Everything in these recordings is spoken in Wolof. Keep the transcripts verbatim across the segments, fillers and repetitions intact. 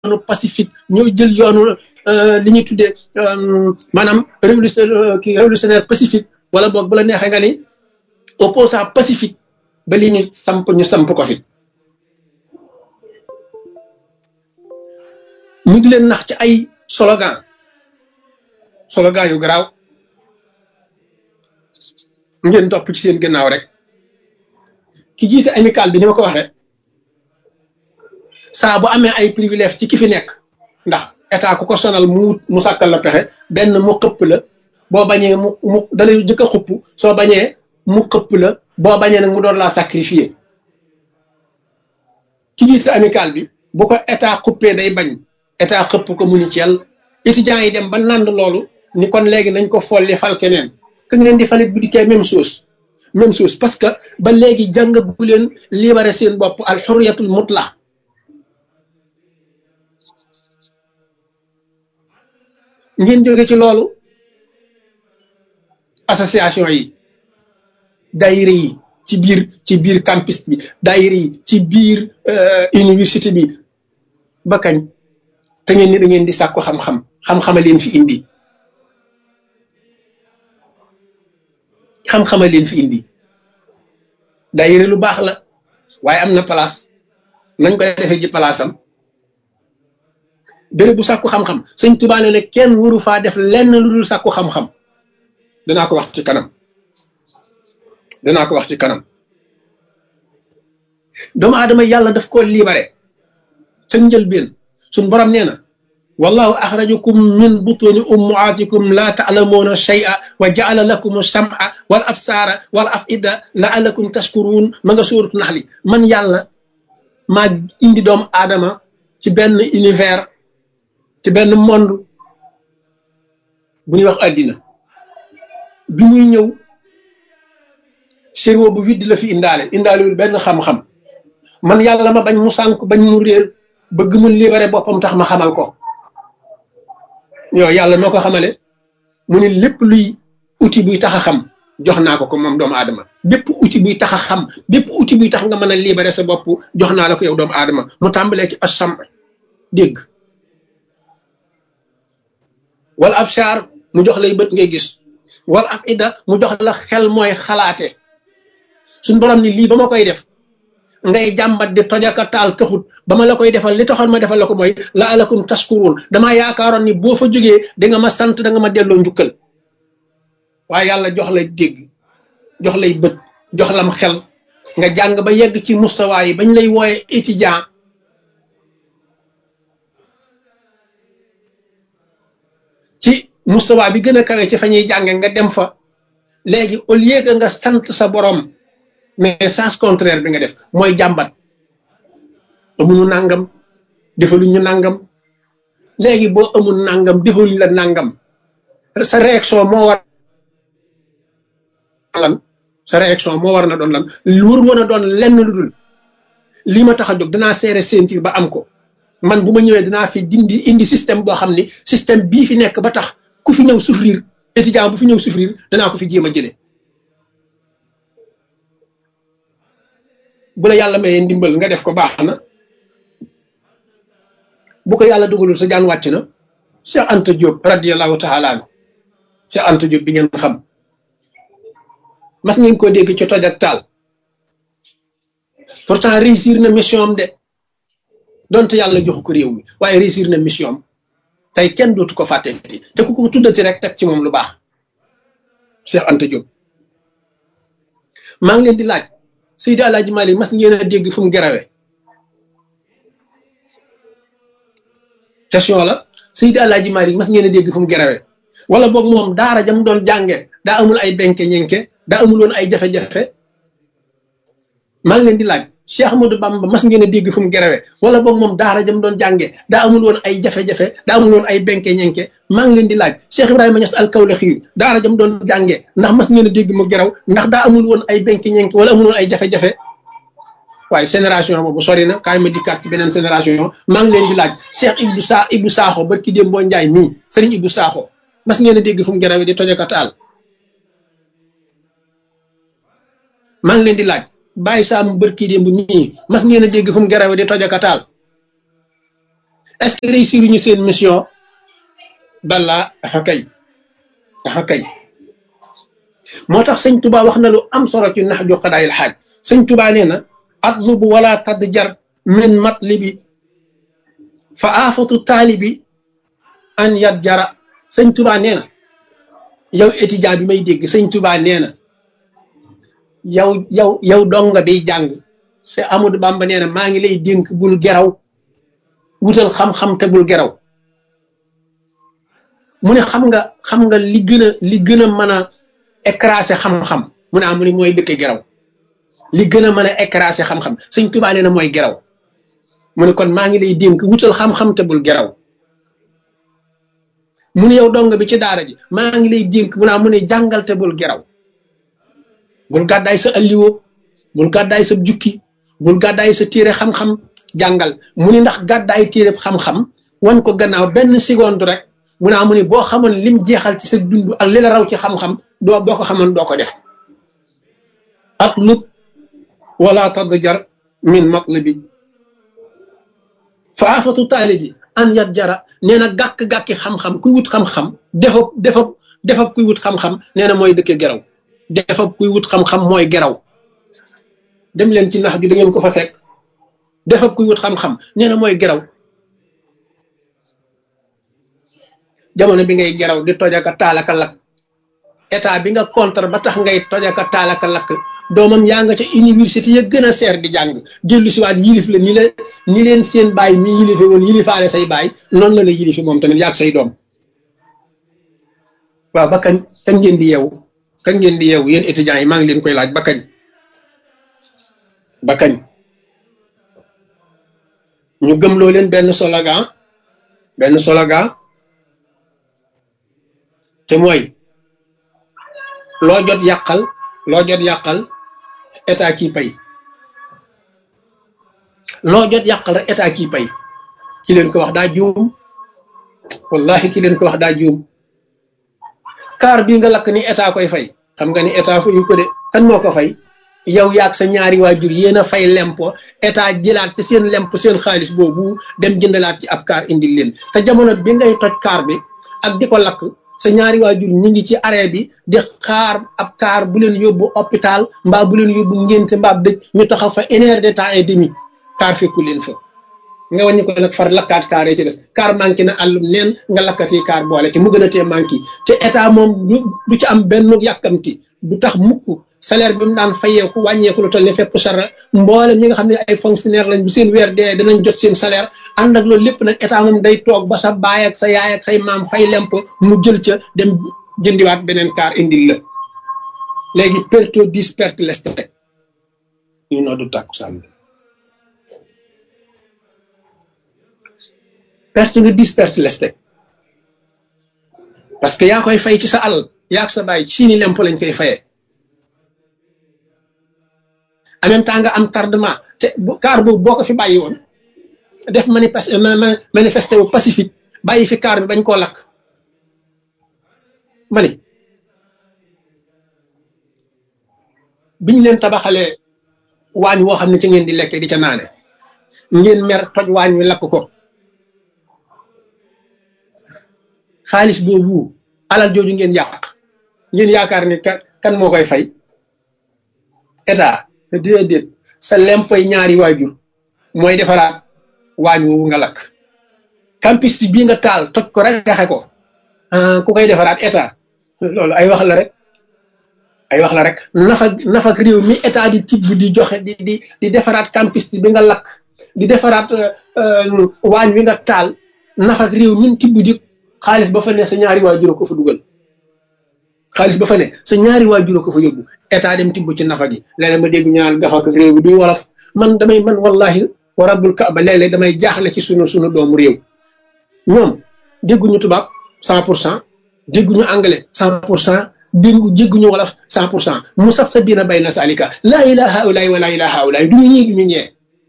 yoonu pacifique ñoo jël yoonu li ñuy tuddee maanaam révolution kii révolutionnaire pacifique wala boog bu la neexee nga ni opposant pacifique ba li ñu samp ñu samp ko fi ñu di leen nax ci ay slogan slogan yu garaaw ngeen topp ci seen gannaaw rek ki jiite amical bi ni ma ko waxee saa bu amee ay privilège ci ki fi nekk ndax état ku ko sonal mu mu sàkkal la pexe benn mu xëpp la boo bañee mu mu dalay jëkk a xupp soo bañee mu xëpp la boo bañee nag mu doon laa sacrifier ki jiite amical bi bu ko état xuppee day bañ état xëpp ko mu ni ci yàlla étudiants yi dem ba nànd loolu ni kon léegi nañ ko folli fal keneen ka ngeen di falit bu dikkee même chose même chose parce que ba léegi jàngagu leen libéré seen bopp al xurriyatul mutla ngeen jóge ci loolu association yi daayira yi ci biir ci biir campus bi daayira yi ci biir université bi ba kañ te ngeen ni da ngeen di sàkku xam-xam xam-xama leen fi indi xam-xama leen fi indi daayira lu baax la waaye am na place nañ koy defee ji place am béréb bu sàkku xam-xam sëñ Tuubaa ne kenn waru faa def lenn lu dul sàkku xam-xam danaa ko wax ci kanam danaa ko wax ci kanam doomu aadama yàlla daf ko libéré ca njëlbeen suñ borom nee na wallahu axrajakum min butuni ummaatikum laa taalamuuna shay'a wa jaala lakum sam'a wal absaara wal afida laalakum tashkuruun ma nga suuratu naxli man yàlla maa indi doomu aadama ci benn univers ci benn monde bu ñuy wax àddina bi muy ñëw cerveau bu vide la fi indaale indaalewul benn xam-xam man yàlla ma bañ mu sànk bañ mu réer bëgg mu libéré boppam tax ma xamal ko yow yàlla noo ko xamale mu ne lépp luy outil buy tax a xam jox naa ko ko moom doomu aadama bépp outil buy tax a xam bépp outil buy tax nga mën a libéré sa bopp jox naa la ko yow doomu aadama mu tàmbalee ci asam dégg wala absaar mu jox lay bët ngay gis wala afida mu jox la xel mooy xalaate suñ borom ni lii ba ma koy def ngay jàmbat di tojaka taal taxut ba ma la koy defal li taxoon ma defal la ko mooy la alakum tashkurun damaa yaakaaroon ni boo fa jógee da nga ma sant da nga ma delloo njukkal waaye yàlla jox lay dégg jox lay bët jox lam xel nga jàng ba yegg ci mustawaa yi bañ lay wooye étudiant ci mustawaa bi gën a kawe ci fa ñuy jànge nga dem fa léegi au lieu que nga sant sa borom mais sens contraire bi nga def mooy jàmbat amuñu nangam defaluñ ñu nangam léegi boo amul nangam defaluñ la nangam sa réaction moo war lan sa réaction moo war na doon lan wër woon a doon lenn lu dul lii ma tax a jóg danaa serré ceinture ba am ko man bu ma ñëwee dinaa fi dindi indi système boo xam ni système bii fi nekk ba tax ku fi ñëw souffrir étudiant bu fi ñëw souffrir danaa ko fi jéem a jëlee bu la yàlla mayee ndimbal nga def ko baax na bu ko yàlla dugalul sa jaan wàcc na Cheikh Anta Diop radiyallahu taala anhu Cheikh Anta Diop bi ngeen xam mas ngeen ko dégg ci toj ak taal pourtant réussir na mission am de donte yàlla joxu ko réew mi waaye réussir na mission am tey kenn dootu ko fàtteti te ku ko tuddati rek teg ci moom lu baax Cheikh Anta Diop maa ngi leen di laaj Seydi Alaaji Malik mas ngeen a dégg fu mu gerawe question la Seydi Alaaji Malik mas ngeen a dégg fu mu gerawe wala boog moom daara jam doon jànge daa amul ay benke ñenke daa amul woon ay jafe-jafe maa ngi leen di laaj Cheikh Ahmadou Bamba mas ngeen a dégg fu mu gerawe wala boog moom daara jam doon jànge daa amul woon ay jafe-jafe daa amul woon ay benke ñenke maa ngi leen di laaj Cheikh Ibrahima Niass al-Kawlaxi daara jam doon jànge ndax mas ngeen a dégg mu geraw ndax daa amul woon ay benke ñenke wala amul woon ay jafe-jafe waaye génération boobu sori na kaay ma dikkaat ci beneen génération maa ngi leen di laaj Cheikh Ibou Sa Ibou Sakho barki démb boo Njaay mii Serigne Ibou Sakho mas ngeen a dégg fu mu gerawe di tojaka taal maa ngi leen di laaj Baye Sam bërki démb mii mas ngeen a dégg fu mu gerawe di tojaka taal est-ce que réussir ñu seen mission bala axa kay axa kay moo tax sëñ Tuba wax na lu am solo ci nax ju xadaayil xaaj sëñ Tuba nee na atlubu wala tadjar min matlibi fa aafatu taalibi an yat jara sëñ Tuba nee na yow étudiant bi may dégg sëñ Tuba nee na yow yow yow donga bi jàng c'est Amadou Bamba nee na maa ngi lay dénk bul geraw wutal xam-xam te bul geraw mu ne xam nga xam nga li gën a li gën a mën a écraser xam-xam mu ne amu ni mooy dëkk geraw li gën a mën a écraser xam-xam sëñ Tuba nee na mooy geraw mu ne kon maa ngi lay dénk wutal xam-xam te bul geraw mu ne yow dong bi ci daara ji maa ngi lay dénk mu ne mu ne jàngal te bul geraw bul gàddaay sa alliwo bul gàddaay sa jukki bul gàddaay sa téere xam-xam jàngal mu ne ndax gàddaay téere xam-xam wan ko gannaaw benn seconde rek mu ne mu ne boo xamoon lim jeexal ci sa dund ak li la raw ci xam-xam doo boo ko xamoon doo ko def atlub wala tadjar min matlibi fa afatu taalibi an yat jara nee na gàkk-gàkki xam-xam kuy wut xam-xam defab defab defab kuy wut xam-xam nee na mooy dëkke geraw defab kuy wut xam-xam mooy geraw dem leen ci nax gi da ngeen ko fa fekk defab kuy wut xam-xam nee na mooy geraw jamono bi ngay geraw di tojaka taalaka lakk état bi nga contre ba tax ngay tojaka taalaka lakk doomam yaa nga ca université ya gën a seer di jàng dellu si waat yilif la ni la ni leen seen baay mi yilife woon yilifaale say baay noonu la la yilife moom tamit yaag say doom waaw ba kañ kañ ngeen di yeewu kañ ngeen di yeewu yéen étudiants yi maa ngi leen koy laaj ba kañ ba kañ ñu gëmloo leen benn slogan benn slogan te mooy loo jot yàqal loo jot yàqal état kii pay loo jot yàqal rek état kii pay ki leen ko wax daa juum wallahi ki leen ko wax daa juum kaar bii nga lakk ni état koy fay xam nga ni état fayu ko de kan moo ko fay yow yaag sa ñaari waajur yéen a fay lempo état jëlaat ci seen lemp seen xaalis boobu dem jëndalaat ci ab kaar indil leen te jamono bi ngay toj kaar bi ak di ko lakk sa ñaari waajur ñi ngi ci arrêt bi di xaar ab kaar bu leen yóbbu hôpital mbaa bu leen yóbbu ngénte mbaa dëj ñu taxaw fa une heure de temps et demi kaar fekku leen fa nga wàññi ko nag far lakkaat kaar yi ci des kaar manqué na àllum neen nga lakkati kaar boole ci mu gën a tee manqué te état moom du du ci am benn yàkkamti du tax mukk salaire bi mu daan fayeeku wàññeeku lu toll ne fépp sara mboolem ñi nga xam ne ay fonctionnaire lañ bu seen weer dee danañ jot seen salaire ànd ak loolu lépp nag état moom day toog ba sa baay ak sa yaay ak say maam fay lemp mu jël ca dem jëndiwaat beneen kaar indil la léegi perto dis perte leste ñu noo du tàkku sànni perte nga dis perte leste parce que yaa koy fay ci sa alal yaa ak sa baay siini lemp lañ koy fayee en même temps nga am tardement te kaar boobu boo ko fi bàyyi woon def manifeste manifesté wu pacifique bàyyi fi kaar bi bañ koo lakk ma ni biñ leen tabaxalee waañ woo xam ne ci ngeen di lekkee di ca naane ngeen mer toj waañ wi lakk ko xaalis boobu alal jooju ngeen yàq ngeen yaakaar ni kan moo koy fay état déedéet sa lempoy ñaari waajur mooy defaraat waañ woowu nga lakk campus bii nga taal toj ko rek gaxe ko ku koy defaraat état loolu ay wax la rek ay wax la rek nafa nafak réew mi état di tibb di joxe di di di defaraat campus bi nga lakk di defaraat waañ wi nga taal nafak réew mi tibb di xaalis ba fa ne sa ñaari waajur ko fa dugal xaalis ba fa ne sa ñaari waajur ko fa yóbbu état dem tibb ci nafa gi léeg-léeg ma dégg ñu naan gafa ak réew bi duy wolof man damay man wallahi wa rabbul kaaba léeg-léeg damay jaaxle ci sunu sunu doomu réew ñoom dégguñu tubaab cent pour cent dégguñu anglais cent pour cent déggu jégguñu wolof cent pour cent mu saf sa biina bay na salika laa ilaha haulaay wa laa ilaha haulaay du ñu ñii du ñu ñee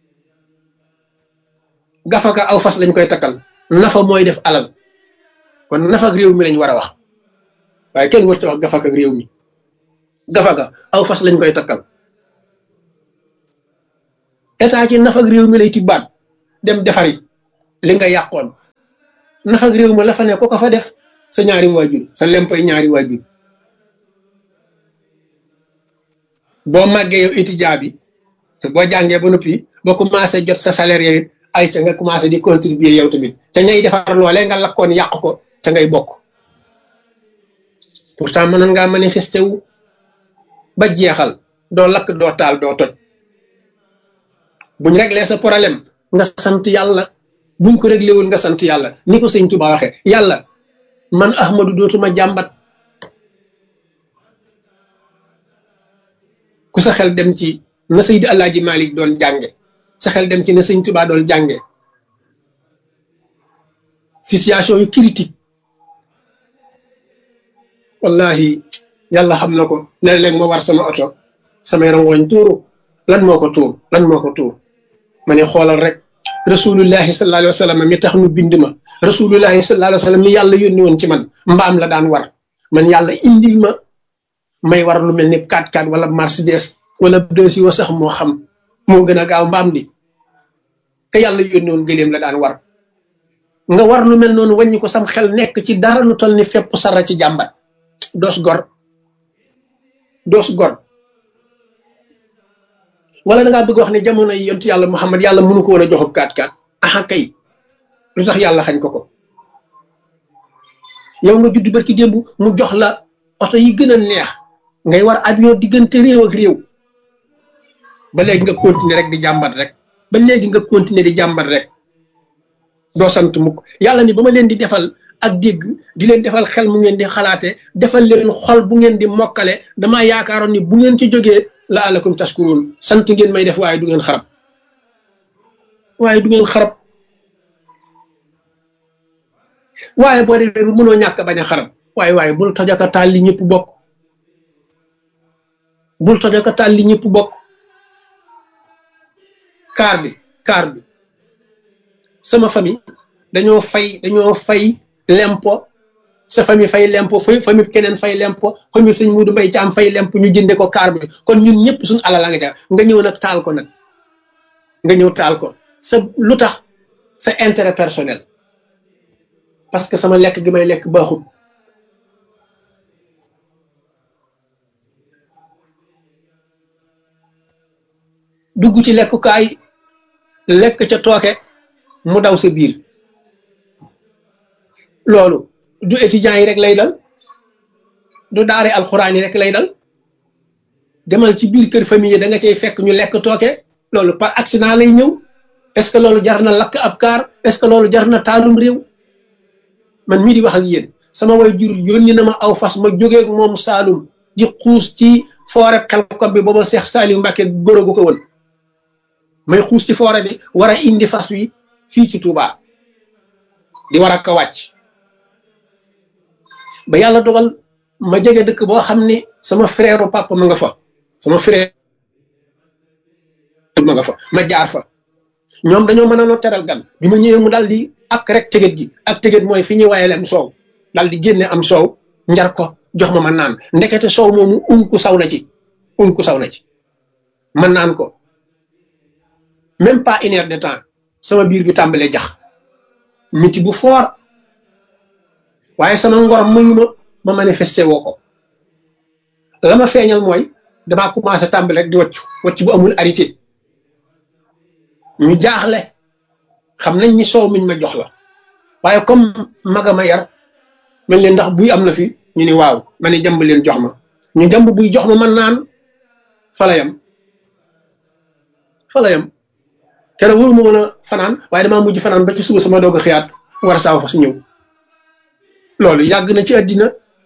gafaka aw fas lañ koy takkal nafa mooy def alal kon nafa ak réew mi lañ war a wax waaye kenn warut a wax gafaka ak réew mi gafaka aw fas lañ koy takkal état ci nafa ak réew mi lay tibbaat dem defari li nga yàqoon nax ak réew ma la fa ne ko ko fa def sa ñaari waajur sa lempay ñaari waajur boo màggee yow étudiant bi boo jàngee ba noppi boo commencé jot sa salaire yow it ay ca nga commencé di contribuer yow tamit ca ñay defar loolee nga lakkoon yàq ko ca ngay bokk pourtant mënoon ngaa manifesté wu ba jeexal doo lakk doo taal doo toj buñ réglé sa problème nga sant yàlla buñ ko réglé wul nga sant yàlla ni ko sëñ Tuba waxee yàlla man Ahmadu dootuma jàmbat ku sa xel dem ci na Seydi Alaaji Malik doon jànge sa xel dem ci na sëñ Tuba doon jànge situation yu critique wallahi yàlla xam na ko léeg-léeg ma war sama oto samay rangooñ tuuru lan moo ko tuur lan moo ko tuur ma ne xoolal rek rasulullahi sallallahu alayhi wa sallam mi tax nu bind ma rasulullahi sallallahu alayhi wa sallam mi yàlla yónni woon ci man mbaam la daan war man yàlla indil ma may war lu mel ni quatre quatre wala Mercedes wala deux wa sax moo xam moo gën a gaaw mbaam di te yàlla yónni woon gëléem la daan war nga war lu mel noonu wàññi ko sam xel nekk ci dara lu toll ni fépp sara ci jàmbat doos gor doos gor wala da ngaa bëgg wax ne jamono yi yontu yàlla Muhammad yàlla mënu ko woon a joxub kaat kaat aha kay lu tax yàlla xañ ko ko yow nga judd barki démb mu jox la oto yi gën a neex ngay war avion diggante réew ak réew ba léegi nga continuer rek di jàmbat rek ba léegi nga continuer di jàmbat rek doo sant mukk yàlla ni ba ma leen di defal ak dégg di leen defal xel mu ngeen di xalaate defal leen xol bu ngeen di mokkale damaa yaakaaroon ni bu ngeen ci jógee la alakum tashkurun sant ngeen may def waaye du ngeen xarab waaye du ngeen xarab waaye boo defee bu mënoo ñàkk bañ a xarab waaye waaye bul tojaka taal li ñëpp bokk bul tojaka taal li ñëpp bokk kaar bi kaar bi sama famille dañoo fay dañoo fay lempo sa famille fay lempo famille keneen fay lempo famille sëñ Muudu Mbay Caam fay lempo ñu jënde ko kaar bi kon ñun ñëpp suñu alal la nga ca nga ñëw nag taal ko nag nga ñëw taal ko sa lu tax sa intérêt personnel parce que sama lekk gi may lekk baaxul dugg ci lekkukaay lekk ca tooke mu daw sa biir loolu du étudiants yi rek lay dal du daare alxuraan yi rek lay dal demal ci biir kër famille da nga cay fekk ñu lekk tooke loolu par accident lay ñëw est-ce que loolu jar na lakk ab kaar est-ce que loolu jar na taalum réew man mii di wax ak yéen sama way jur yónni na ma aw fas ma jógee moom Saalum di xuus ci foore xel ko bi booba Seex Saaliw Mbàkke góor gu ko woon may xuus ci foore bi war a indi fas wi fii ci Touba di war a ko wàcc ba yàlla dogal ma jege dëkk boo xam ni sama frère papa ma nga fa sama frère ma nga fa ma jaar fa ñoom dañoo mën a noo teral gan bi ma ñëwee mu daal di ak rek tëgët gi ak tëgët mooy fi ñuy wayale am soow daal di génne am soow njar ko jox ma ma naan ndekete soow moomu unku saw na ci unku saw na ci ma naan ko même pas une heure de temps sama biir bi tàmbalee jax miti bu foor waaye sama ngor mayu ma ma manifesté woo ko la ma feeñal mooy damaa commencé tàmbale rek di waccu wacc bu amul arrêté ñu jaaxle xam nañ ni soow miñ ma jox la waaye comme maga ma yar mel leen ndax buy am na fi ñu ni waaw ma ne jàmb leen jox ma ñu jàmb buy jox ma man naan fala yam fala yam keroog wóoru ma mën a fanaan waaye damaa mujj fanaan ba ci suba sama doog a xiyaat war a saaw fa su ñëw loolu yàgg na ci àddina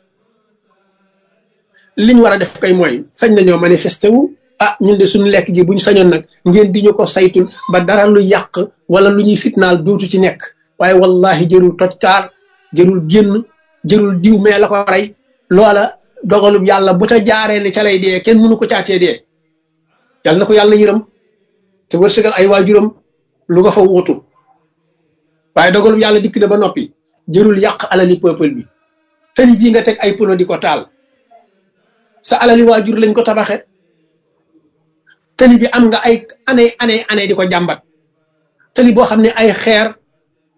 liñ war a def kay mooy sañ nañoo manifesté wu ah ñun de suñu lekk gi buñ sañoon nag ngeen di ñu ko saytul ba dara lu yàq wala lu ñuy fitnaal dootu ci nekk waaye wallahi jërul toj kaar jërul génn jërul diw mee la ko rey loola dogalub yàlla bu ca jaaree ne ca lay dee kenn mënu ko caatee dee yàlla na ko yàlla yërëm te wërsëgal ay waajuram lu nga fa wuutu waaye dogalub yàlla dikk na ba noppi jërul yàq alali peuple bi tali bii nga teg ay pono di ko taal sa alali waajur lañ ko tabaxe tali bi am nga ay année année année di ko jàmbat tali boo xam ne ay xeer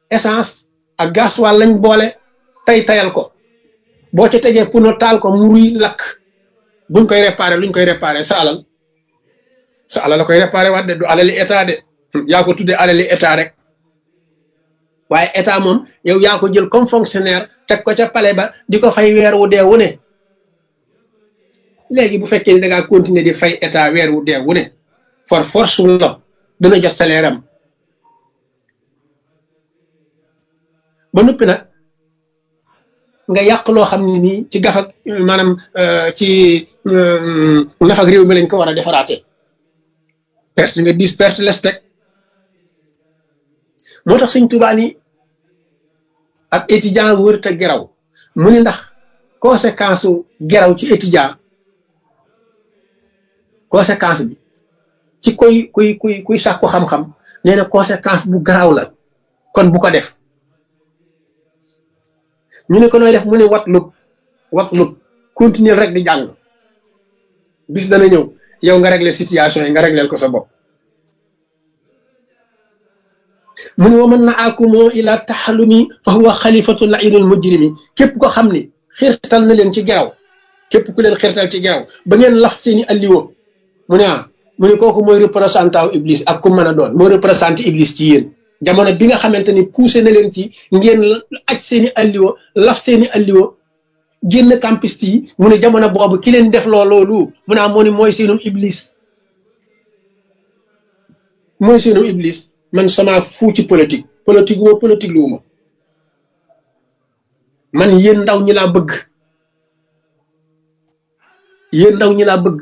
essence ak gasoil lañ boole tay tayal ko boo ca tegee puno taal ko mu ruy lakk buñ koy réparé luñ koy réparé sa alal sa alal la koy réparé waat de du alali état de yaa ko tuddee alali état rek waaye état moom yow yaa ko jël comme fonctionnaire teg ko ca palais ba di ko fay weer wu dee wu ne léegi bu fekkee ni da ngaa continuer di fay état weer wu dee wu ne for force wu la dana jot salaire am ba noppi nag nga yàq loo xam ne nii ci gafak maanaam ci nafak réew mi lañ ko war a defaraate perte nga dis perte les teg moo tax Sëñ Tuubaa ni ab étudiant wër te geraw mu ni ndax conséquence su geraw ci étudiant conséquence bi ci koy kuy kuy kuy sàkku xam-xam nee na conséquence bu garaaw la kon bu ko def ñu ne ko nooy def mu ne watlub watlub continuer rek di jàng bis dana ñëw yow nga régler situation yi nga régleel ko sa bopp mu ne wa man na akumoo ila taxalumi fa huwa xalifatu lainul mujrimi képp ko xam ni xirtal na leen ci geraw képp ku leen xirtal ci geraw ba ngeen laf seeni alliwo mu ne ah mu ne kooku mooy représentant iblis ak ku mën a doon mooy représenté iblis ci yéen jamono bi nga xamante ni poussé na leen ci ngeen aj seeni alliwo laf seeni alliwo génn campiste yi mu ne jamono boobu ki leen def loo loolu mu ne ah moo ni mooy seenum iblis mooy seenum iblis man sama fuu ci politique politique woo politique lu ma man yéen ndaw ñi laa bëgg yéen ndaw ñi laa bëgg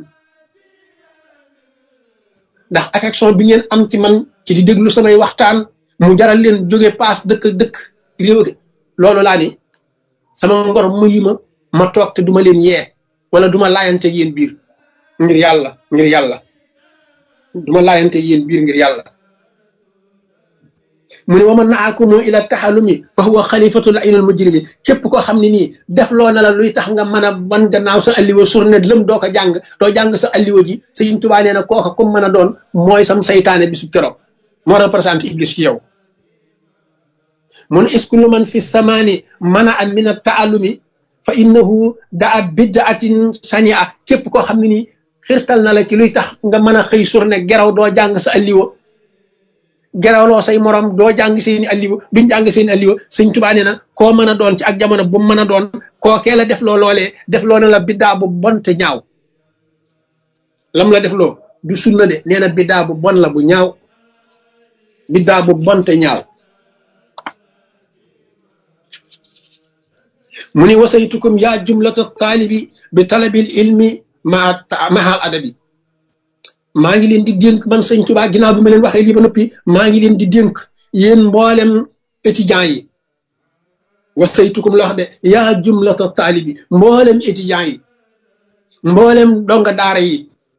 ndax affection bi ngeen am ci man ci di déglu samay waxtaan mu jaral leen jóge paas dëkk dëkk réew loolu laa ni sama ngor mu yi ma ma toog te duma leen yee wala duma laayante yéen biir ngir yàlla ngir yàlla duma laayante yéen biir ngir yàlla mu ne wa man naakumu ila taxalumi fa huwa xalifatu lainul mujrimi képp koo xam ne nii def loo na la luy tax nga mën a wan gannaaw sa alliwa surne lëm doo ko jàng doo jàng sa alliwa ji Sëñ Tuubaa nee na kooka comme mën a doon mooy sam saytaane bisu keroog moo représenté iblis ci yow mun iskullu man fi samaani mana an min a taalumi fa innahu daa bidaatin sania képp koo xam ne nii xirtal na la ci luy tax nga mën a xëy surne geraw doo jàng sa alliwa gerawloo say morom doo jàng seeni alliwa duñ jàng seeni alliwa Sëñ Tuubaa nee na koo mën a doon ci ak jamono bu mën a doon kookee la def loo loolee def loo na la biddaa bu bon te ñaaw lam la def loo du sunna de nee na biddaa bu bon la bu ñaaw biddaa bu bon te ñaaw mu ni wasaytukum yaa jumlata taalibi bi talabil ilmi maa mahal adabi maa ngi leen di dénk man Sëñ Tuubaa ginnaaw bi ma leen waxee lii ba noppi maa ngi leen di dénk yéen mboolem étudiants yi wasaytukum la wax de yaa jumlata taalibi mboolem étudiants yi mboolem donga daara yi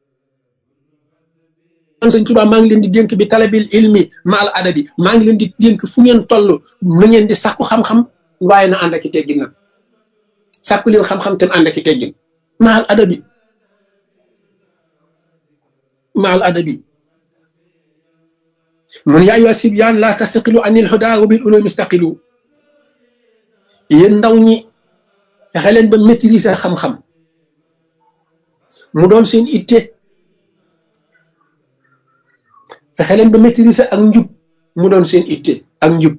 man Sëñ Tuubaa maa ngi leen di dénk bi talabil ilmi maal adabi maa ngi leen di dénk fu ngeen toll na ngeen di sàkku xam-xam waaye na ànd ak i teggin nag sàkku leen xam-xam te ànd ak i teggin maal adabi maal adabi mun yaa ayyuha sibyaan laa tastaqilu anil hudaa wa bil ulumi istaqilu yéen ndaw ñi fexe leen ba maîtriser xam-xam mu doon seen itte fexe leen ba maîtriser ak njub mu doon seen itte ak njub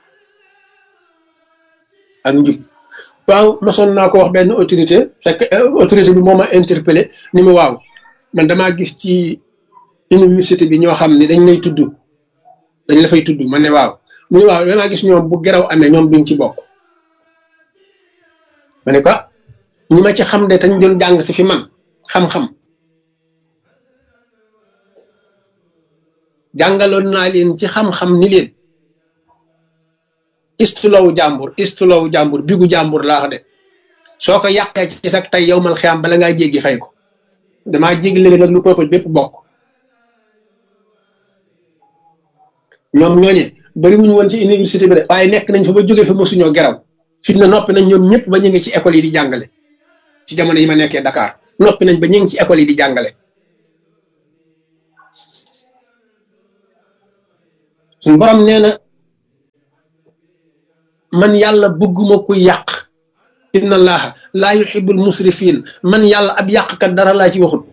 ak njub waaw mosoon naa ko wax benn autorité fekk autorité bi moo ma interpellé ni ma waaw man damaa gis ci université bi ñoo xam ne dañ lay tudd dañ la fay tudd man ne waaw mu ne waaw damaa gis ñoom bu geraw amee ñoom duñ ci bokk ma ne ko ñi ma ci xam de tañ doon jàng si fi man xam-xam jàngaloon naa leen ci xam-xam ni leen istulawu jàmbur istulawu jàmbur bigu jàmbur laa wax de soo ko yàqee ci sax tey yow mal xiyaam bala ngaa jéggi fay ko damaa jéggi léegi nag lu peuple bépp bokk ñoom ñooñe bari wuñu woon ci université bi de waaye nekk nañ fa ba jógee fa mosuñoo geraw fi na noppi nañ ñoom ñëpp ba ñu ngi ci école yi di jàngale ci jamono yi ma nekkee Dakar noppi nañ ba ñu ngi ci école yi di jàngale suñ borom nee na man yàlla bëgguma ku yàq inna allaha laa yuhibbul musrifin man yàlla ab yàqkat dara laa ci waxut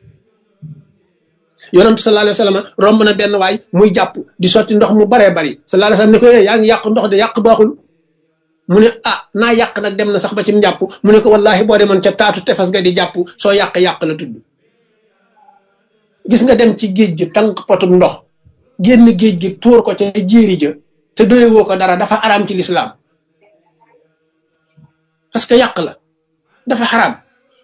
yonentu sallallahu alayhi wa sallam romb na benn waay muy jàpp di sotti ndox mu baree bari sallallahu alayhi wa sallam ne ko yaa ngi yàq ndox de yàq baaxul mu ne ah naa yàq nag dem na sax ba ci njàpp mu ne ko wallahi boo demoon ca taatu tefes ga di jàpp soo yàq-yàq la tudd gis nga dem ci géej gi tànk potum ndox génn géej gi tuur ko ca jéeri ja te doyewoo ko dara dafa araam ci lislaam parce que yàq la dafa xaraam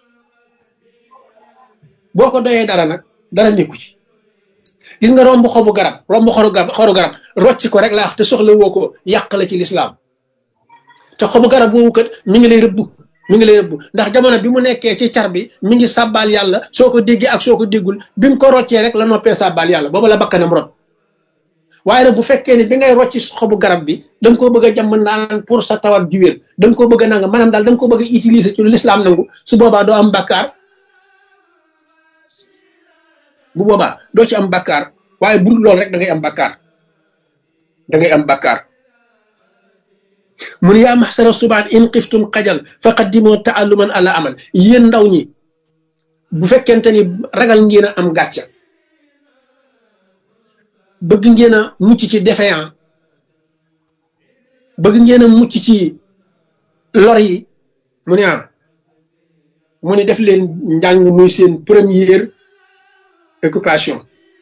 boo ko doyee dara nag dara nekku ci gis nga romb xobu garab romb xoru garab xoru garab rocci ko rek laa wax te soxla woo ko yàq la ci lislaam te xobu garab woowu kat mi ngi lay rëbb mi ngi lay rëbb ndax jamono bi mu nekkee ci car bi mi ngi sàbbaal yàlla soo ko déggee ak soo ko déggul bi mu ko roccee rek la noppee sàbbaal yàlla booba la bakkanam rot waaye nag bu fekkee ne bi ngay rocci xobu garab bi da nga koo bëgg a jàmm naan pour sa tawat ji wér da nga koo bëgg a nanga maanaam daal da nga ko bëgg a utiliser ci lu lislaam nangu su boobaa doo am bakkaar bu boobaa doo ci am bakkaar waaye bu dul loolu rek da ngay am bakkaar da ngay am bakkaar mun yaa maxsara subaan in xiftum xajal fa qaddimoo taalluman ala amal yéen ndaw ñi bu fekkente ni ragal ngeen a am gàcca bëgg ngeen a mucc ci défaillant bëgg ngeen a mucc ci lor yi mu ne ah mu ne def leen njàng muy seen première occupation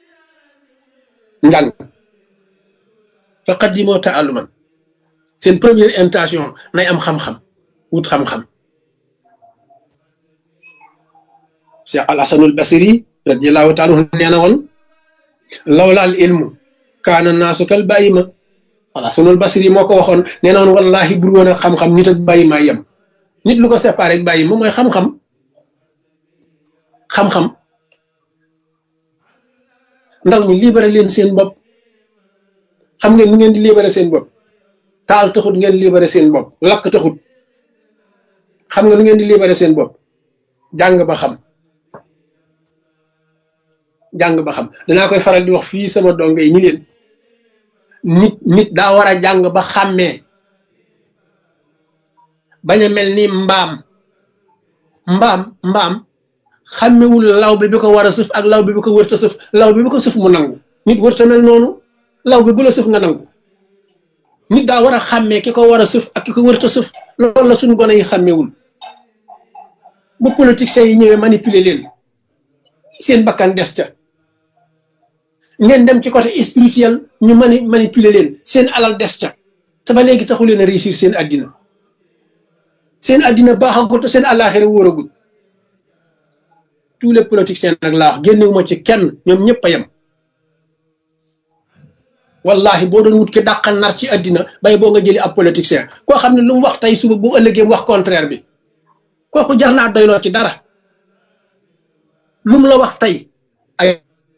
njàng fa qaddimoo taalluman seen première intention nay am xam-xam wut xam-xam Cheikh al Hasanul Basri radiyallahu taala anhu nee na woon lawla al ilmu kaana naasu kal bàyyima al Hasanul Basri moo ko waxoon nee na woon wallahi bur woon a xam-xam nit ak bàyyima yem nit lu ko séparé ak bàyyima mooy xam-xam xam-xam ndaw ñi libéré leen seen bopp xam ngeen nu ngeen di libéré seen bopp taal taxut ngeen libéré seen bopp lakk taxut xam nga nu ngeen di libéré seen bopp jàng ba xam jàng ba xam danaa koy faral di wax fii sama donge yi ñi leen nit nit daa war a jàng ba xàmmee bañ a mel ni mbaam mbaam mbaam xàmmewul law bi bi ko war a sëf ak law bi bi ko wërta sëf law bi bi ko sëf mu nangu nit wërta mel noonu law bi bu la sëf nga nangu nit daa war a xàmmee ki ko war a sëf ak ki ko wërta sëf loolu la suñ gone yi xàmmewul bu politiciens yi ñëwee manipuler leen seen bakkan des ca ngeen dem ci côté spirituel ñu mani manipuler leen seen alal des ca te ba léegi taxu leen a réussir seen addina seen addina baaxagul te seen àllaaxira wóoragul tous les politiciens nag laa wax génnewuma ci kenn ñoom ñëpp a yem wallahi boo doon wut ki dàqal nar ci addina bay boo nga jëli ab politicien koo xam ne lu mu wax tey suba bu ëllëgee wax contraire bi kooku jar naa doyloo ci dara lu mu la wax tey ay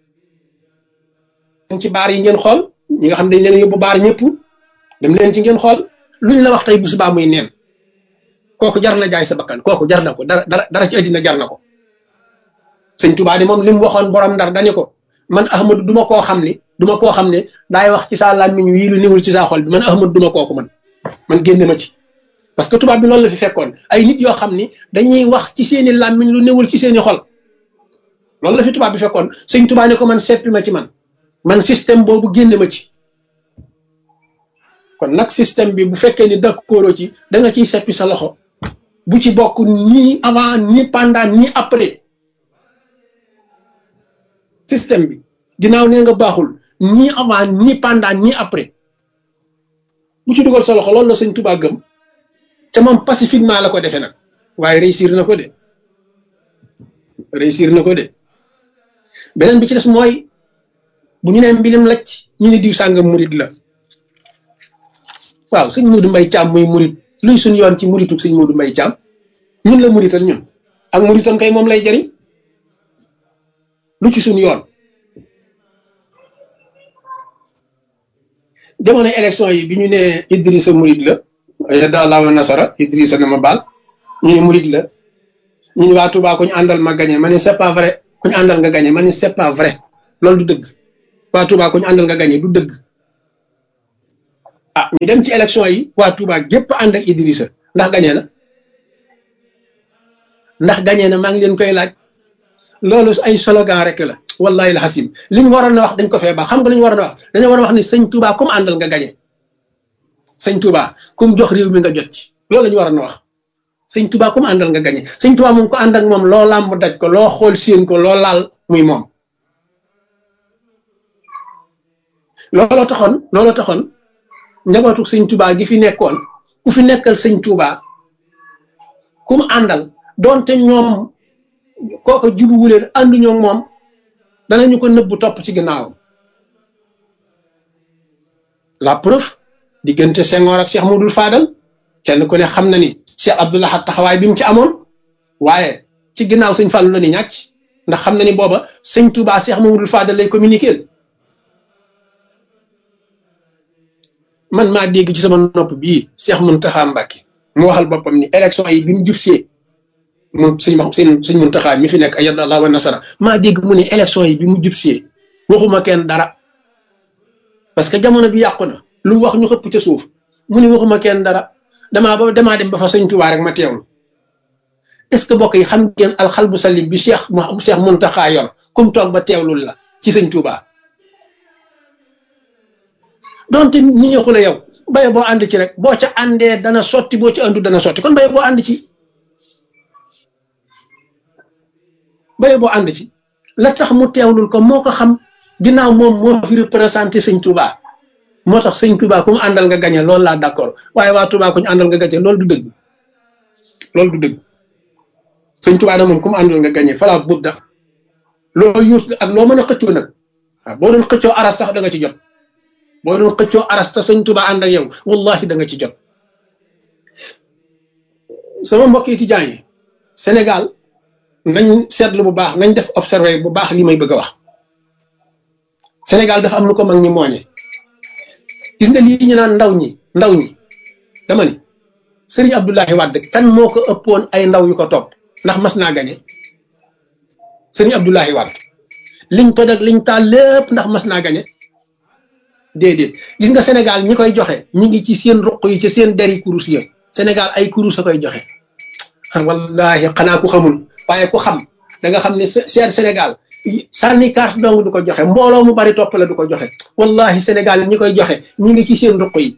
ci baar yi ngeen xool ñi nga xam dañ leen yóbbu baar ñëpp dem leen ci ngeen xool luñ la wax tey bu subaa muy neen kooku jar na jaay sa bakkan kooku jar na ko dara dara dara ci addina jar na ko sëñ Tuubaa di moom li mu waxoon borom ndar dañu ko man Ahmadu duma koo xam ni duma koo xam ne daay wax ci saa làmmiñ wii lu niwul ci saa xol bi man Ahmadu duma kooku man man génne ma ci parce que tubaab bi loolu la fi fekkoon ay nit yoo xam ni dañuy wax ci seeni làmmiñ lu niwul ci seeni xol loolu la fi tubaab bi fekkoon sëñ Tuubaa ne ko man seppi ma ci man man système boobu génne ma ci kon nag système bi bu fekkee ni d'accord ci da nga ciy seppi sa loxo bu ci bokk ni avant ni pendant ni après système bi ginnaaw nee nga baaxul ni avant ni pendant ni après bu ci dugal sa loxo loolu la sëñ Tuubaa gëm te moom pacifiquement la ko defee nag waaye réussir na ko de réussir na ko de beneen bi ci des mooy bu ñu nee mbilim lacc ñu ne diw sàngam murit la waaw sëñ Modou Mbaye Thiam muy murit luy suñ yoon ci murituk sëñ Modou Mbaye Thiam ñun la murital ñun ak muritam kay moom lay jëriñ lu ci suñ yoon jamono élection yi bi ñu ne Idrissa murit la yadda Allahu nasara Idrissa na ma baal ñu ne murit la ñu ne waa Touba ku ñu àndal ma gagné ma ne c'est pas vrai ku ñu àndal nga gagné ma ne c'est pas vrai loolu du dëgg waa Touba ku ñu àndal nga gagné du dëgg ah ñu dem ci élection yi waa Touba gépp ànd ak Idrissa ndax gañee na ndax gañee na maa ngi leen koy laaj loolu ay slogan rek la wallahi al hasim li ñu waroon a wax dañ ko fee baax xam nga li ñu waroon a wax dañoo war a wax ni sëñ Touba comme àndal nga gañe sëñ Touba comme jox réew mi nga jot ci loolu la ñu waroon a wax sëñ Touba comme àndal nga gañe sëñ Touba moom ko ànd ak moom loo làmb daj ko loo xool séen ko loo laal muy moom looloo taxoon looloo taxoon njabootu sëñ Touba gi fi nekkoon ku fi nekkal sëñ Touba kum àndal doonte ñoom kooka jubuwuleen ànduñoo moom danañu ko nëbbu topp ci ginnaawam la preuve diggante Senghor ak Cheikh Modou Fadal kenn ku ne xam na ni Cheikh Abdou Lahad taxawaay bi mu ci amoon waaye ci ginnaaw sëñ Fallou la ni ñàcc ndax xam na ni booba sëñ Touba Cheikh Modou Fadal lay communiquer man maa dégg ci sama nopp bii Cheikh Mountakha Mbacké mu waxal boppam ni élection yi bi mu jubsee moom sëñ ma sëñ sëñ Mountakha mi fi nekk ayyada Allah wa nasara maa dégg mu ne élection yi bi mu jubsee waxuma kenn dara parce que jamono bi yàqu na lu mu wax ñu xëpp ca suuf mu ne waxuma kenn dara damaa ba damaa dem ba fa sëñ Touba rek ma teewlu est ce que bokk yi xam ngeen alxalbu salim bi Cheikh Cheikh Mountakha yor kum toog ba teewlul la ci sëñ Touba donte ni ñëxu la yow baye boo ànd ci rek boo ca àndee dana sotti boo ci àndu dana sotti kon baye boo ànd ci baye boo ànd ci la tax mu teewlul ko moo ko xam ginnaaw moom moo fi représenté sëñ Touba moo tax sëñ Touba ku mu àndal nga gañe loolu laa d'accord waaye waa Touba ku ñu àndal nga gañe loolu du dëgg loolu du dëgg sëñ Touba na moom ku mu àndal nga gañe fala budda loo yuus ak loo mën a xëccoo nag waaw boo doon xëccoo aras sax da nga ci jot boo doon xëccoo aras te sëñ Touba ànd ak yow wallahi da nga ci jot sama mbokk étudiants yi Sénégal nañ seetlu bu baax nañ def observé bu baax li may bëgg a wax Sénégal dafa am lu ko mag ñi mooñe gis nga lii ñu naan ndaw ñi ndaw ñi dama ni Serigne Abdoulaye Wade kan moo ko ëppoon ay ndaw yu ko topp ndax mas naa gañe Serigne Abdoulaye Wade liñ toj ak liñ taal lépp ndax mas naa gañe déedéet gis nga Sénégal ñi koy joxe ñi ngi ci seen ruq yi ci seen deri kurus ya Sénégal ay kurus a koy joxe wallahi xanaa ku xamul waaye ku xam da nga xam ne seen Sénégal sànni carte dong du ko joxe mbooloo mu bari topp la du ko joxe wallahi Sénégal ñi koy joxe ñi ngi ci seen ruq yi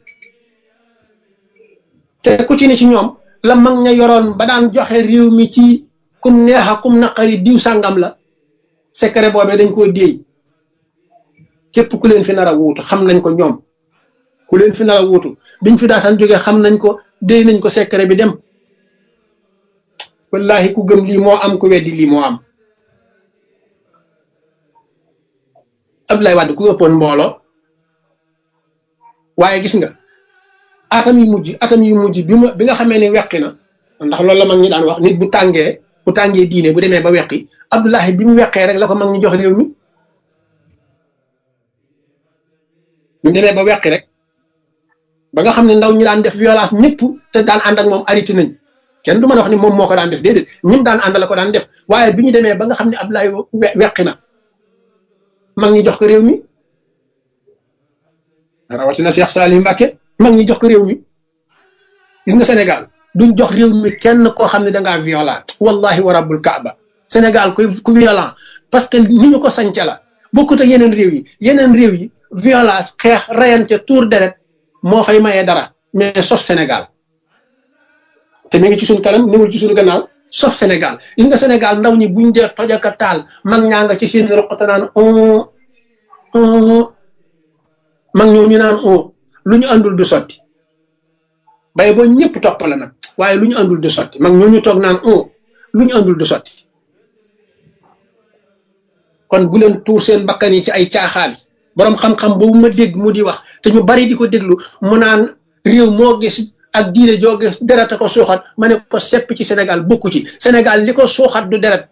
te ku ci ne ci ñoom la mag ña yoroon ba daan joxe réew mi ci kum neexa kum naqari diw sàngam la secret boobee dañ koo déey képp ku leen fi nar a wuutu xam nañ ko ñoom ku leen fi nar a wuutu biñ fi daataan jógee xam nañ ko déy nañ ko secret bi dem wallahi ku gëm lii moo am ku weddi lii moo am Abdoulaye Wade ku ëppoon mbooloo waaye gis nga atam yu mujj atam yu mujj bi ma bi nga xamee ne weqi na ndax loolu la mag ñi daan wax nit bu tàngee bu tàngee diine bu demee ba weqi Abdoulaye bi mu weqee rek la ko mag ñi jox réew mi bu demee ba weqi rek ba nga xam ne ndaw ñi daan def violence ñëpp te daan ànd ak moom arrêté nañ kenn du mën a wax ni moom moo ko daan def déedéet ñim daan àndal ko daan def waaye bi ñu demee ba nga xam ne Abdoulaye weqi na mag ñi jox ko réew mi rawatina Cheikh Salim Mbacké mag ñi jox ko réew mi gis nga Sénégal duñ jox réew mi kenn koo xam ne dangaa violent wallahi wa rabbul kaaba Sénégal ku ku violent parce que ni ñu ko sañca la bokkut ak yeneen réew yi yeneen réew yi violence xeex rayante tour deret moo fay mayee dara mais sauf Sénégal te mi ngi ci suñ kanam niwul ci suñu gannaaw sauf Sénégal gis nga Sénégal ndaw ñi buñ dee tojaka taal mag ñaa nga ci seen roqata naan on on mag ñoo ñu naan on lu ñu àndul du sotti bay boo ñëpp topp la nag waaye lu ñu àndul du sotti mag ñoo ñu toog naan on lu ñu àndul du sotti kon bu leen tuur seen bakkan yi ci ay caaxaan boroom xam-xam boobu ma dégg mu di wax te ñu bari di ko déglu mu naan réew moo gis ak diine joo gis deret a ko suuxat ma ne ko sepp ci Sénégal bokku ci Sénégal li ko suuxat du deret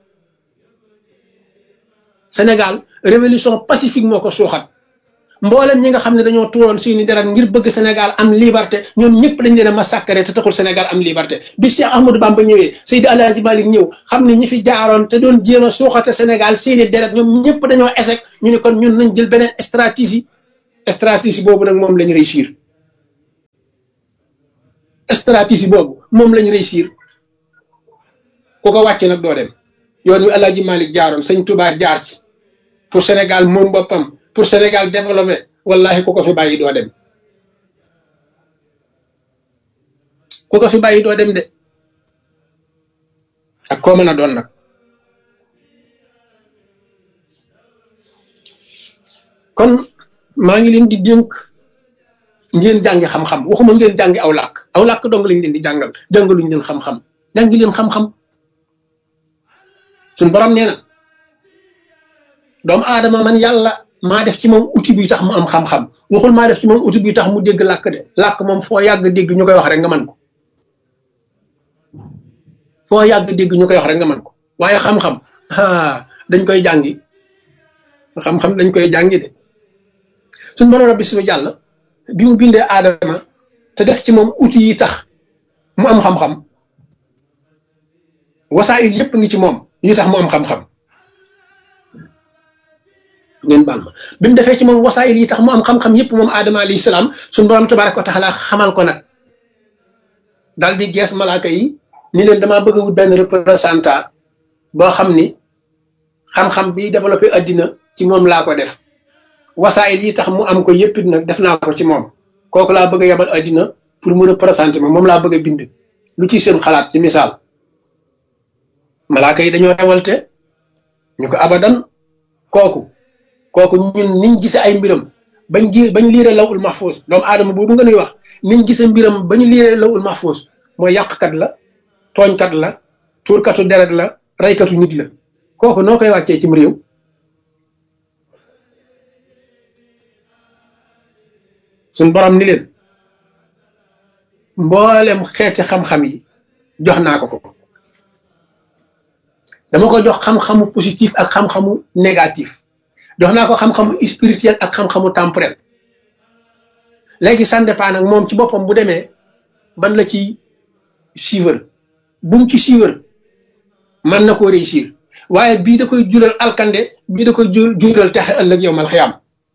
Sénégal révolution pacifique moo ko suuxat mboolem ñi nga xam ne dañoo tuuroon seeni deret ngir bëgg Sénégal am liberté ñoom ñëpp dañ leen a massacré te taxul Sénégal am liberté bi Cheikh Ahmadou Bamba ñëwee Seydi Alaaji Malick ñëw xam ne ñi fi jaaroon te doon jéem a suuxate Sénégal seeni deret ñoom ñëpp dañoo échec ñu ne kon ñun nañ jël beneen stratégie stratégie boobu nag moom lañu réussir stratégie boobu moom lañ réussir ku ko wàcce nag doo dem yoon wi Alaaji Malick jaaroon sëñ Touba jaar ci pour Sénégal moom boppam pour Sénégal développé wallahi ku ko fi bàyyi doo dem ku ko fi bàyyi doo dem de ak koo mën a doon nag kon maa ngi leen di dénk ngeen jàngi xam-xam waxuma ngeen jàngi aw làkk aw làkk dong lañ leen di jàngal jàngaluñ leen xam-xam jàngi leen xam-xam suñ borom nee na doomu aadama man yàlla maa def ci moom outil bi tax mu am xam-xam waxul maa def ci moom outil bi tax mu dégg làkk de làkk moom foo yàgg dégg ñu koy wax rek nga man ko foo yàgg dégg ñu koy wax rek nga man ko waaye xam-xam ah dañ koy jàngi xam-xam dañ koy jàngi de suñ borom rabbi su jàll bi mu bindee aadama te def ci moom outil yi tax mu am xam-xam wasaayil yépp ngi ci moom yi tax mu am xam-xam ngeen baal ma bi mu defee ci moom wasaayil yi tax mu am xam-xam yépp moom aadama alayhi salaam suñ borom tabaraka wa taala xamal ko nag daal di gees malaaka yi ni leen damaa bëgg a wut benn représentant boo xam ni xam-xam bi développé addina ci moom laa ko def wasaayil yi tax mu am ko yépp nag def naa ko ci moom kooku laa bëgg a yabal addina pour mu représenter ma moom laa bëgg a bind lu ci seen xalaat ci misaal malaaka yi dañoo rewalte ñu ko abadan kooku kooku ñun niñ gise ay mbiram bañ gi bañ liire lawul mahfuus doomu aadama boobu nga nuy wax niñ gise mbiram bañu liire lawul mahfuus mooy yàqkat la tooñkat la tuurkatu deret la reykatu nit la kooku noo koy wàccee cim réew suñ borom ni leen mboolem xeeti xam-xam yi jox naa ko ko dama ko jox xam-xamu positif ak xam-xamu négatif jox naa ko xam-xamu spirituel ak xam-xamu temporel léegi ça dépend nag moom ci boppam bu demee ban la ci suivre bu mu ci suivre mën na koo réussir waaye bii da koy jural alkande bii da koy jural texe ëllëg yow mal xiyaam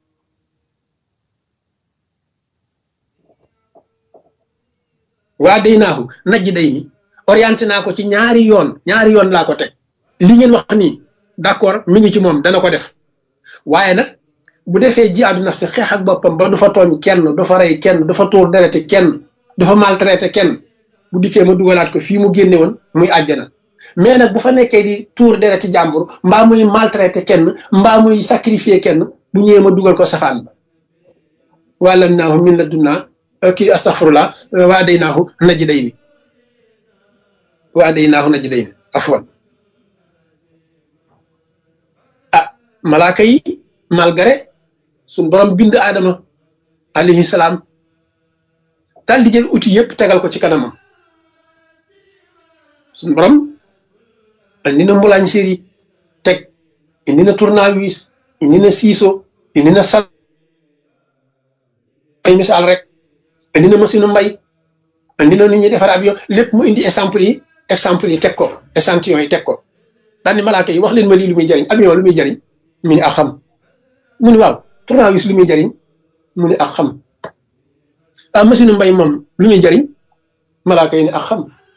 waa day naaxu najj day ni orienté naa ko ci ñaari yoon ñaari yoon laa ko teg li ngeen wax nii d'accord mi ngi ci moom dana ko def waaye nag bu defee jihaadu nafsi xeex ak boppam ba du fa tooñ kenn du fa rey kenn du fa tuur derete kenn du fa maltraité kenn bu dikkee ma dugalaat ko fii mu génne woon muy àjjana mais nag bu fa nekkee di tuur dereti jàmbur mbaa muy maltraité kenn mbaa muy sacrifier kenn bu ñëwee ma dugal ko safaan ba wàllam naahu min la dunnaa kii astaghfirullah waa day naahu najj day ni waa day naahu najj day ni afwan ah malaaka yi malgré suñ borom bind aadama alayhi salaam daal di jël outil yëpp tegal ko ci kanamam suñ borom indi na mbulaañ séri teg indi na tournevis indi na ciseau indi na sal ay misaal rek indi na machine mbay indi na nit ñi defar avion lépp mu indi exemple yi exemple yi teg ko échantillon yi teg ko daal ni malaaka yi wax leen ma lii lu muy jëriñ avion lu muy jëriñ mu ni ak xam mu ni waaw tournevis lu muy jëriñ mu ni ak xam ah machine mbay moom lu muy jëriñ malaaka yi ni ak xam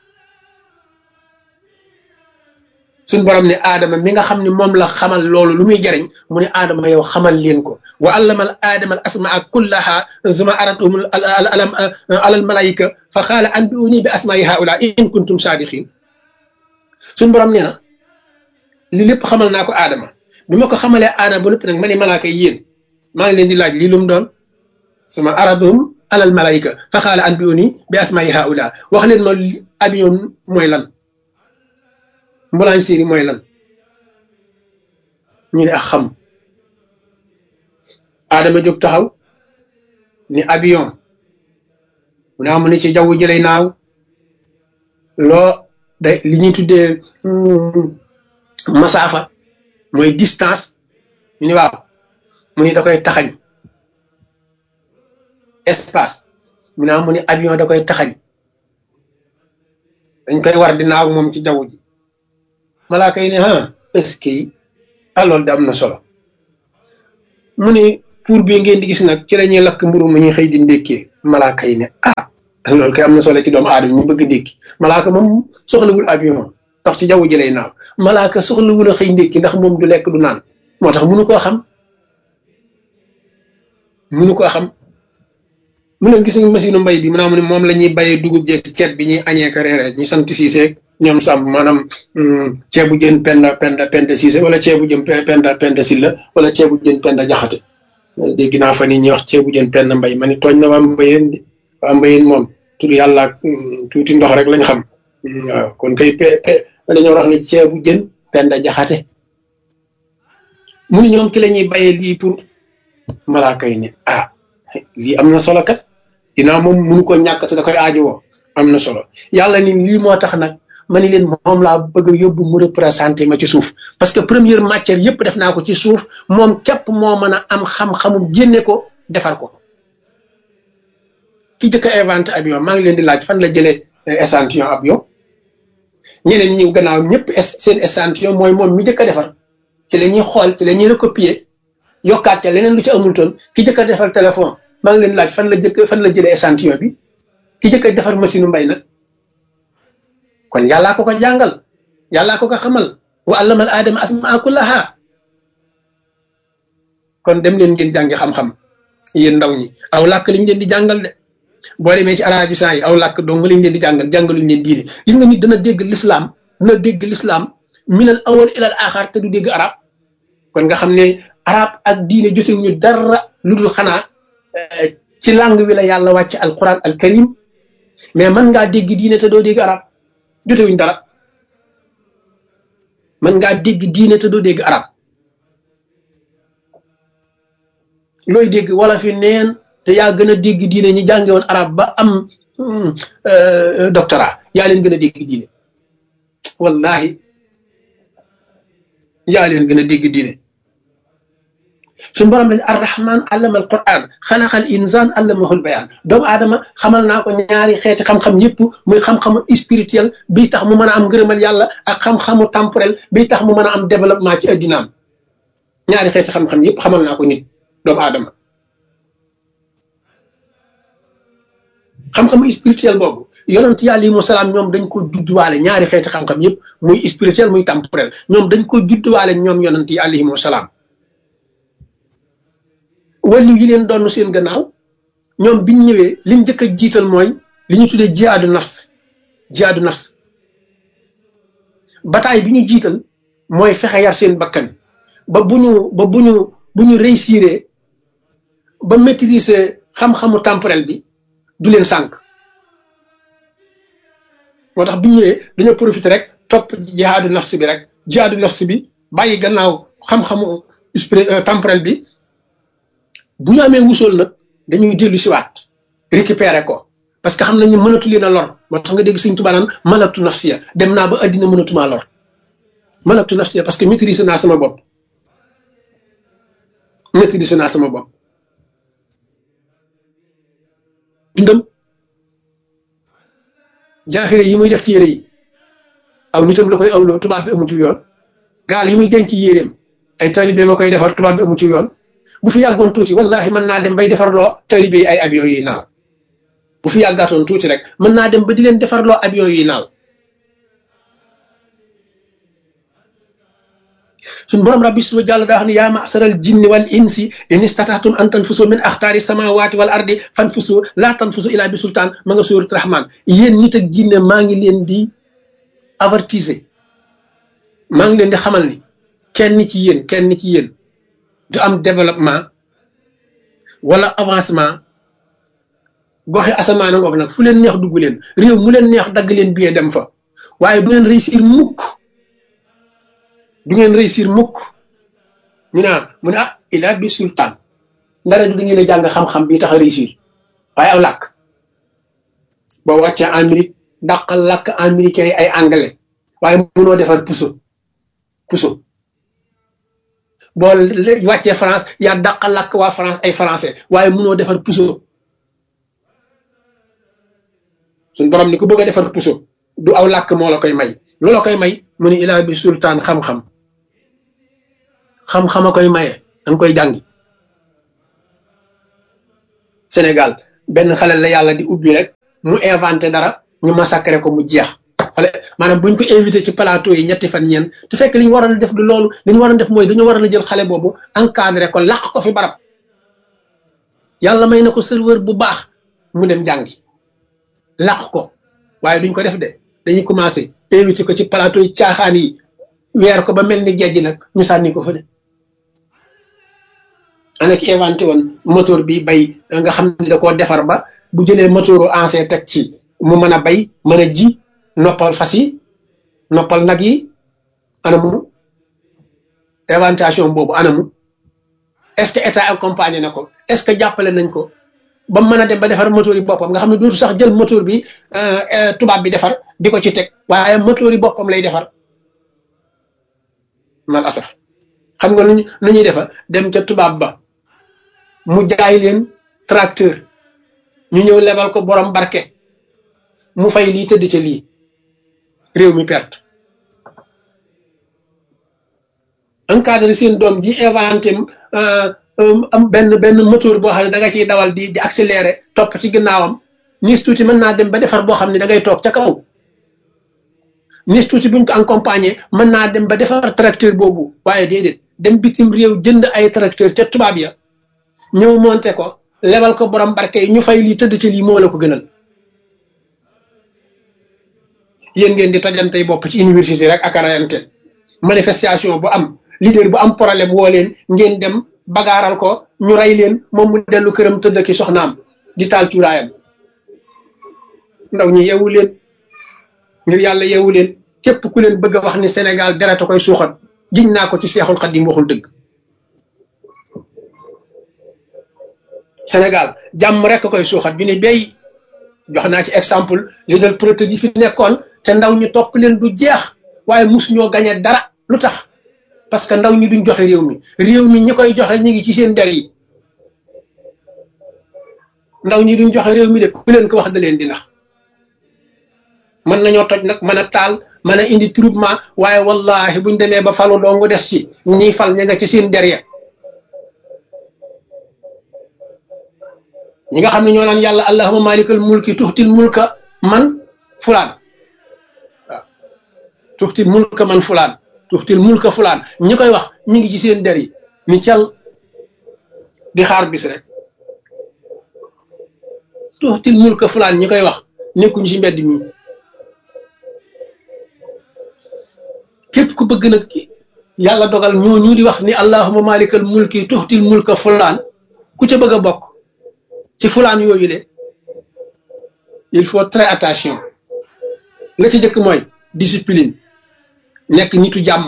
suñ borom ne aadama mi nga xam ne moom la xamal loolu lu muy jariñ mu ne aadama yow xamal leen ko wa allamal aadama al asmaa kullaha zuma aratum alam alal malaika fa xaala anbiuni bi asmaai haula in kuntum saadiqin suñ borom nee na li lépp xamal naa ko aadama bi ma ko xamalee aadama ba lépp nag ma ne malaaka yi yéen maa ngi leen di laaj lii lu mu doon suma aratum alal malaika fa xaala anbiuni bi asmaai haula wax leen ma avion mooy lan mbulaan séri mooy lan ñu ne ak xam aadama jóg taxaw ni avion mu ne amu ne ci jaww ji lay naaw loo day li ñuy tuddee masaafa mooy distance ñu ne waaw mu ne da koy taxañ espace mu ne amu ne avion da koy taxañ dañ koy war di naaw moom ci jaww ji malaaka yi ne ah est-ce que ah loolu de am na solo mu ne pour bi ngeen di gis nag ci la ñuy lakk mburu mu ñuy xëy di ndékkee malaaka yi ne ah loolu kay am na solo ci doomu aadama ñu bëgg ndékki malaaka moom soxlawul avion ndax ci jaww ji lay naaw malaaka soxlawul a xëy ndékki ndax moom du lekk du naan moo tax mënu koo xam mënu koo xam mu leen gis nga machine mbay bi maanaam moom la ñuy bayee dugub jeeg ceeb bi ñuy añee ka reeree ñu sant Siise ñoom sàmm maanaam ceebu jën penda penda penda Siise wala ceebu jën penda penda Silla wala ceebu jën penda Jaxate dégg naa fa ni ñuy wax ceebu jën penda mbay ma ni tooñ na waa mbayeen di waa mbayeen moom tur yàlla ak tuuti ndox rek lañ xam waaw kon kay pe pe dañoo wax ni ceebu jën penda Jaxate mu ni ñoom ki la ñuy bayee lii pour malaaka yi ne ah lii am na solo kat dinaa moom mënu ko ñàkk te da koy aajowoo am na solo yàlla ni lii moo tax nag ma ni leen moom laa bëgg a yóbbu mu représenté ma ci suuf parce que première matière yëpp def naa ko ci suuf moom képp moo mën a am xam-xamum génne ko defar ko ki jëkk a inventé avion maa ngi leen di laaj fan la jëlee échantillon avion ñeneen ñi gannaaw ñëpp seen échantillon mooy moom mi jëkk a defar ci la ñuy xool ci la ñuy recopier yokkaat ca leneen lu ci amul toon ki jëkk a defar téléphone maa ngi leen laaj fan la jëkk fan la jëlee échantillon bi ki jëkk a defar machine mbay nag kon yàllaa ko ko jàngal yàllaa ko ko xamal wa allamal aadama asmaa kullaha kon dem leen ngeen jàngi xam-xam yéen ndaw ñi aw làkk liñ leen di jàngal de boo demee ci arabisant yi aw làkk dong liñ leen di jàngal jàngaluñ leen diine gis nga nit dana dégg l'islam dana dégg l'islam minal awal ilal axar te du dégg arab kon nga xam ne arab ak diine jotewuñu dara lu dul xanaa ci langue wi la yàlla wàcc alquran al karim mais mën ngaa dégg diine te doo dégg arab jotewuñ dara mën ngaa dégg diine te doo dégg arab looy dégg wala fi neen te yaa gën a dégg diine ñi jànge woon arab ba am doctorat yaa leen gën a dégg diine wallahi yaa leen gën a dégg diine suñu borom lañ arrahman allama al quran xalaqal insan allamahul bayan doomu aadama xamal naa ko ñaari xeeti xam-xam yëpp muy xam-xamu spirituel bi tax mu mën a am ngërëmal yàlla ak xam-xamu temporel bi tax mu mën a am développement ci addinaam ñaari xeeti xam-xam yëpp xamal naa ko nit doomu aadama xam-xamu spirituel boobu yonent yàlla yi mu salaam ñoom dañ ko judduwaale ñaari xeeti xam-xam yëpp muy spirituel muy temporel ñoom dañ ko judduwaale ñoom yonent yi alayhimu salaam wàllu yi leen doon seen gannaaw ñoom biñ ñëwee liñ njëkk a jiital mooy li ñu tuddee jihaadu nafs jihaadu nafs bataay bi ñu jiital mooy fexe yar seen bakkan ba bu ñu ba bu ñu bu ñu réussir ba maîtriser xam-xamu temporel bi du leen sànq moo tax bi ñu ñëwee dañoo profité rek topp jihaadu nafs bi rek jihaadu nafs bi bàyyi gannaaw xam-xamu temporel bi bu ñu amee wusool nag dañuy dellu siwaat récupérer ko parce que xam nañu mënatu leen a lor moo tax nga dégg Sëñ Tuubaa naan malaktu nafsiya dem naa ba addina mënatumaa lor malaktu nafsiya parce que maîtriser naa sama bopp maîtriser naa sama bopp dundam jaaxire yi muy def ci yére yi aw nitam la koy awloo tubaab bi amu ci yoon gaal yi muy denc ci yéreem ay talibé ma koy defar tubaab bi amu ci yoon bu fi yàggoon tuuti wallahi mën naa dem bay defarloo talibé yi ay avion yi naaw bu fi yàggaatoon tuuti rek mën naa dem ba di leen defarloo avion yi naaw suñ borom rabbi su jàll daa wax ne yaa ma'saral jinni wal insi in istata'tum an tanfusu min axtaari samawati wal ardi fanfusu laa tanfusu ila bi sultaan ma nga suurat rahman yéen nit ak jinne maa ngi leen di avertiser maa ngi leen di xamal ni kenn ci yéen kenn ci yéen du am développement wala avancement goxi asamaan ngoog nag fu leen neex dugg leen réew mu leen neex dagg leen billet dem fa waaye du ngeen réussir mukk du ngeen réussir mukk ñu ne mu ne ah ila bi sultaan ndara du ngeen a jàng xam-xam bi tax a réussir waaye aw làkk boo wàccee Amérique dàqal làkk américain yi ay anglais waaye mënoo defar puso puso boo wàccee France yaa dàqal làkk waa France ay français waaye mënoo defar puso suñ borom ni ku bëgg a defar puso du aw làkk moo la koy may lu la koy may mu ne ilaa bi sultaan xam-xam xam-xam a koy maye danga koy jàngi Sénégal benn xale la yàlla di ubbi rek mu inventé dara ñu massacré ko mu jeex fale maanaam buñ ko invité ci plateau yi ñetti fan ñeen te fekk li ñu waroon a def du loolu li ñu waroon def mooy dañu waroon a jël xale boobu encadré ko làq ko fi barab yàlla may na ko serveur bu baax mu dem jàngi làq ko waaye duñ ko def de dañuy commencé invité ko ci plateau yi caaxaan yi weer ko ba mel ni gejj nag ñu sànni ko fa de ana ki inventé woon moteur bi bay nga xam ne da koo defar ba bu jëlee moteuru ancien teg ci mu mën a bay mën a ji noppal fas yi noppal nag yi anamu inventation boobu anamu est-ce que état accompagné na ko est-ce que jàppale nañ ko ba mën a dem ba defar moteur yi boppam nga xam ne dootu sax jël moteur bi tubaab bi defar di ko ci teg waaye moteur yi boppam lay defar mal asaf xam nga luñ lu ñuy defa dem ca tubaab ba mu jaay leen tracteur ñu ñëw lebal ko borom barke mu fay lii tëdd ca lii réew mi perte encadré seen doom ji inventé am benn benn moteur boo xam ne da nga ciy dawal di di accéléré topp ci ginnaawam nis tuuti mën naa dem ba defar boo xam ne da ngay toog ca kaw nis tuuti buñ ko accompagné mën naa dem ba defar tracteur boobu waaye déedéet dem bitim réew jënd ay tracteur ca tubaab ya ñëw monté ko lebal ko borom barke yi ñu fay lii tëdd ci lii moo la ko gënal yéen ngeen di tojantey bopp ci université rek ak rayante manifestation bu am leader bu am problème woo leen ngeen dem bagaaral ko ñu rey leen moom mu dellu këram tëdd ki soxnaam di taal cuuraayam ndaw ñi yeewu leen ngir yàlla yeewu leen képp ku leen bëgg a wax ni Sénégal deret a koy suuxat giñ naa ko ci Seexul Xadiim waxul dëgg Sénégal jàmm rek koy suuxat bi ne bay jox naa ci exemple leader politique yi fi nekkoon te ndaw ñi topp leen du jeex waaye mus ñoo gañe dara lu tax parce que ndaw ñi duñ joxe réew mi réew mi ñi koy joxe ñi ngi ci seen der yi ndaw ñi duñ joxe réew mi de ku leen ko wax da leen di nax mën nañoo toj nag mën a taal mën a indi troupement waaye wallahi buñ demee ba falu dong des ci ñiy fal ña nga ci seen der ya ñi nga xam ne ñoo naan yàlla allahumma malikal mulki tuxtil mulka man fulaan waaw tuxtil mulka man fulaan tuxtil mulka fulaan ñi koy wax ñi ngi ci seen der yi ni cal di xaar bis rek tuxtil mulka fulaan ñi koy wax nekkuñ ci mbedd mi képp ku bëgg nag yàlla dogal ñoo ñu di wax ni allahumma malikal mulki tuxtil mulka fulaan ku ca bëgg a bokk ci fulaan yooyu le il faut très attention la ci jëkk mooy discipline nekk nitu jàmm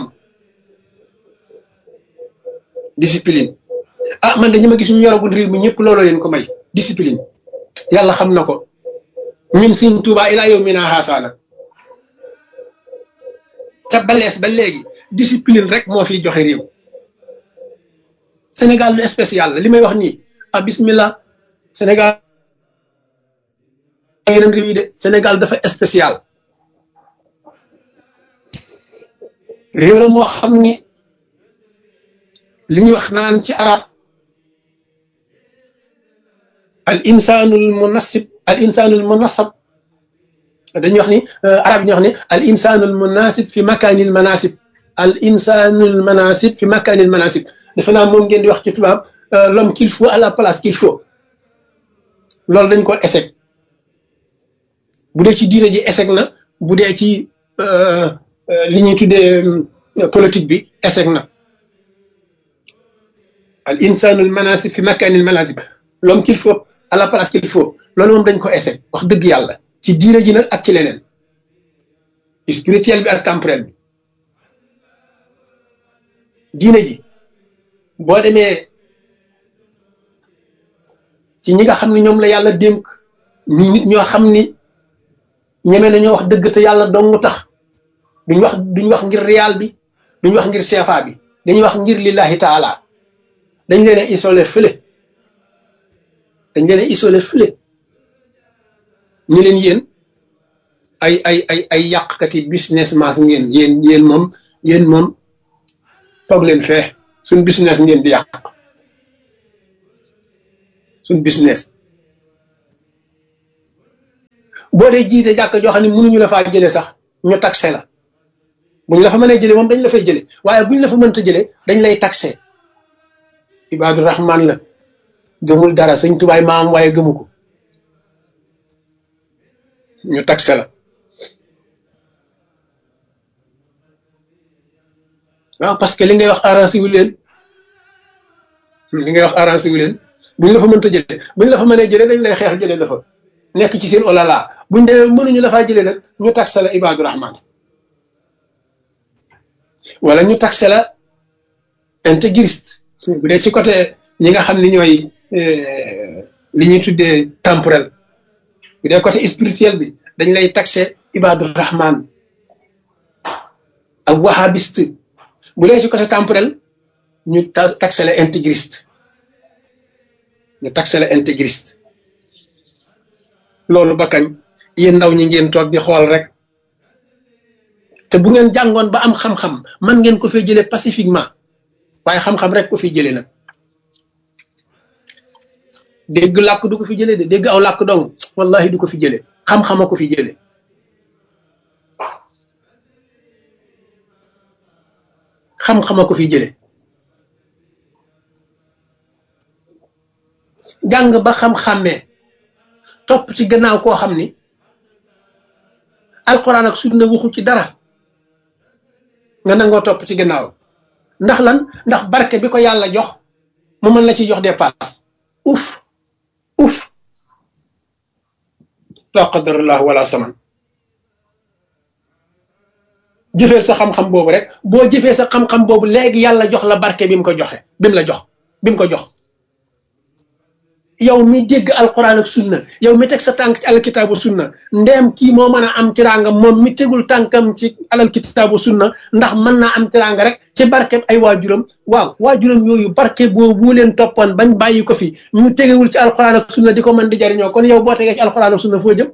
discipline ah man de ñi ma gis ñu yoragul réew mi ñëpp looloo leen ko may discipline yàlla xam na ko ñun Sëñ Tuubaa ilaa yow mi naa xaasaa nag te balees ba léegi discipline rek moo fiy joxe réew Sénégal lu spécial la li may wax nii ah bismillah Sénégal yeneen réew yi de Sénégal dafa spécial réew la moo xam ni li ñuy wax naan ci arab al insanul munasib al insanul munasab dañuy wax ni arab yi ñuy wax ni al insanul munasib fi makanil manasib al insanul manasib fi makanil manasib defe naa moom ngeen di wax ci tubaab l'homme qu'il faut à la place qu'il faut loolu dañ ko échec bu dee ci diine ji échec na bu dee ci li ñuy tuddee politique bi échec na al insanul manasib fi makanil manasib l'homme qu'il faut à la place qu'il faut loolu moom dañ ko échec wax dëgg yàlla ci diine ji nag ak ci leneen spirituel bi ak temporel bi diine ji boo demee ci ñi nga xam ne ñoom la yàlla dénk ñi nit ñoo xam ni ñeme nañoo wax dëgg te yàlla dong tax duñ wax duñ wax ngir riyaal bi duñ wax ngir seefa bi dañuy wax ngir lillahi taala dañ leen a isolé fële dañ leen a isolé fële ñu leen yéen ay ay ay ay yàqkati business mas ngeen yéen yéen moom yéen moom toog leen fee suñ business ngeen di yàq suñ business boo dee jiite jàkk joo xam ne mënuñu la faa jëlee sax ñu taxé la buñ la fa mënee jëlee moom dañ la fay jëlee waaye buñ la fa mënta jëlee dañ lay taxé Ibaadu Rahman la gëmul dara sëñ tubaay maam waaye gëmu ko ñu taxé la waaw parce que li ngay wax arrangé wu leen li ngay wax arrangé wu leen buñ la fa mënta jëlee buñ la fa mënee jëlee dañ lay xeex jëlee la fa nekk ci seen olala buñ dee mënuñu la faa jëlee nag ñu taxé la Ibaadu Rahman wala ñu taxé la intégriste bu dee ci côté ñi nga xam ni ñooy li ñuy tuddee temporel bu dee côté spirituel bi dañ lay taxé Ibaadu Rahman ak wahhabiste bu dee ci côté temporel ñu taxé la intégriste ñu taxé la intégriste loolu ba kañ yéen ndaw ñi ngeen toog di xool rek te bu ngeen jàngoon ba am xam-xam man ngeen ko fee jëlee pacifiquement waaye xam-xam rek ko fi jëlee nag dégg làkk du ko fi jëlee de dégg aw làkk dong wallahi du ko fi jëlee xam-xama ko fi jëlee xam-xama ko fi jëlee jàng ba xam-xàmmee topp ci gannaaw koo xam ni alquran ak sunna waxu ci dara nga nangoo topp ci gannaaw ndax lan ndax barke bi ko yàlla jox mu mën la ci jox dépasse uf uf la qadarallahu wala saman jëfeel sa xam-xam boobu rek boo jëfee sa xam-xam boobu léegi yàlla jox la barke bi mu ko joxe bi mu la jox bi mu ko jox yow mi dégg alquran ak sunna yow mi teg sa tànk ci alkitaabu sunna ndeem kii moo mën a am tiraanga moom mi tegul tànkam ci alal kitaabu sunna ndax mën naa am tiraanga rek ci barkeb ay waajuram waaw waajuram yooyu barke boobu leen toppoon bañ bàyyi ko fi ñu tegewul ci alquran ak sunna di ko mën di jariñoo kon yow boo tegee ci alquran ak sunna foo jëm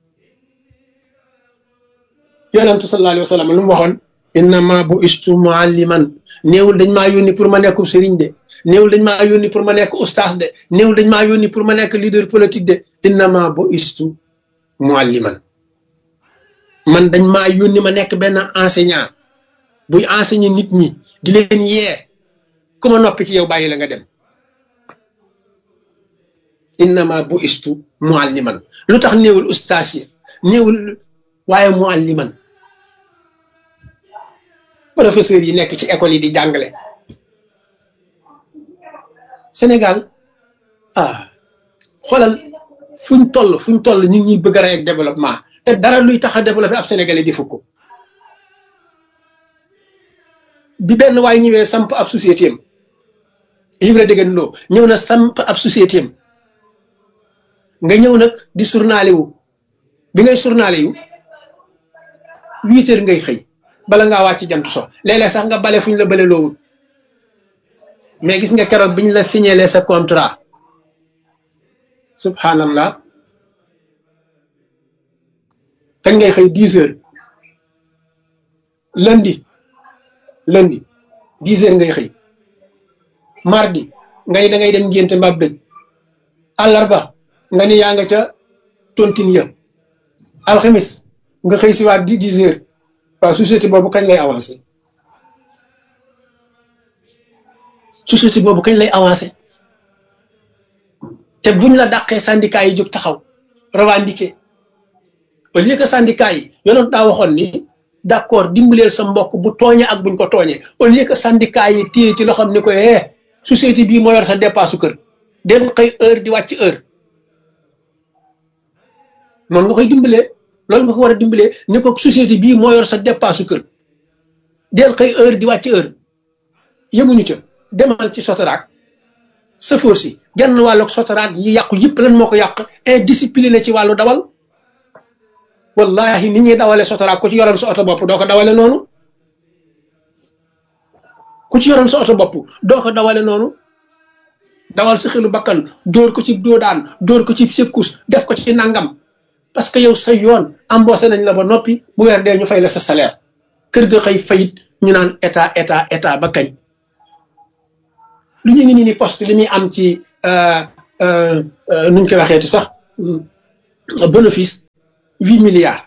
yonentu sallallahu alayhi wa sallam lu mu waxoon innama bu istu mualliman néewul dañ maa yónni pour ma nekk sëriñ de néewul dañ maa yónni pour ma nekk ustaas de néewul dañ maa yónni pour ma nekk leader politique de innama bu istu mualliman man dañ maa yónni ma nekk benn enseignant buy enseigner nit ñi di leen yee ku ma noppi ci yow bàyyi la nga dem innama bu istu mualliman lu tax néewul ustaas yi néewul waaye mualliman professeurs yi nekk ci école yi di jàngale Sénégal ah xoolal fuñ toll fuñ toll ñu ngi ñuy bëgg a rey ak développement te dara luy tax a développé ab sénégalais di fukk bi benn waay ñëwee samp ab société am Ibra Degen Lo ñëw na samp ab société am nga ñëw nag di journalé wu bi ngay journalé wu huit heures ngay xëy bala ngaa wàcc jant so léeg-léeg sax nga bale fu ñu la bale loowul mais gis nga keroog biñ la signalé sa contrat subhanallah kañ ngay xëy dix heures lundi lundi dix heures ngay xëy mardi nga ni da ngay dem ngénte mbab dëj àllarba nga ni yaa nga ca tontine ya alxamis nga xëy si waat di dix heures waaw société boobu kañ lay avancé société boobu kañ lay avancé te buñ la dàqee syndicat yi jóg taxaw revendiquer au lieu que syndicat yi yonoon daa waxoon ni d'accord dimbaleel sa mbokk bu tooñee ak buñ ko tooñee au lieu que syndicat yi téye ci loxoom ni ko eh société bii moo yor sa dépasse su kër den xëy heure di wàcc heure noonu nga koy dimbalee loolu nga ko war a dimbalee ni ko société bii moo yor sa dépasse su kër del xëy heure di wàcc heure yemuñu ca demal ci Sotrac sa force yi genn wàllu Sotrac yi yàqu yëpp lan moo ko yàq indiscipliné ci wàllu dawal wallahi ni ñuy dawale Sotrac ku ci yoroon sa oto bopp doo ko dawale noonu ku ci yoroon sa oto bopp doo ko dawale noonu dawal sa xelu bakkan dóor ko ci doodaan dóor ko ci sekkus def ko ci nangam parce que yow sa yoon embauché nañ la ba noppi bu weer dee ñu fay la sa salaire kër ga xëy fayit ñu naan état état état ba kañ lu ñu ngi ni ni poste li muy am ci nuñ koy waxeeti sax bénéfice huit milliards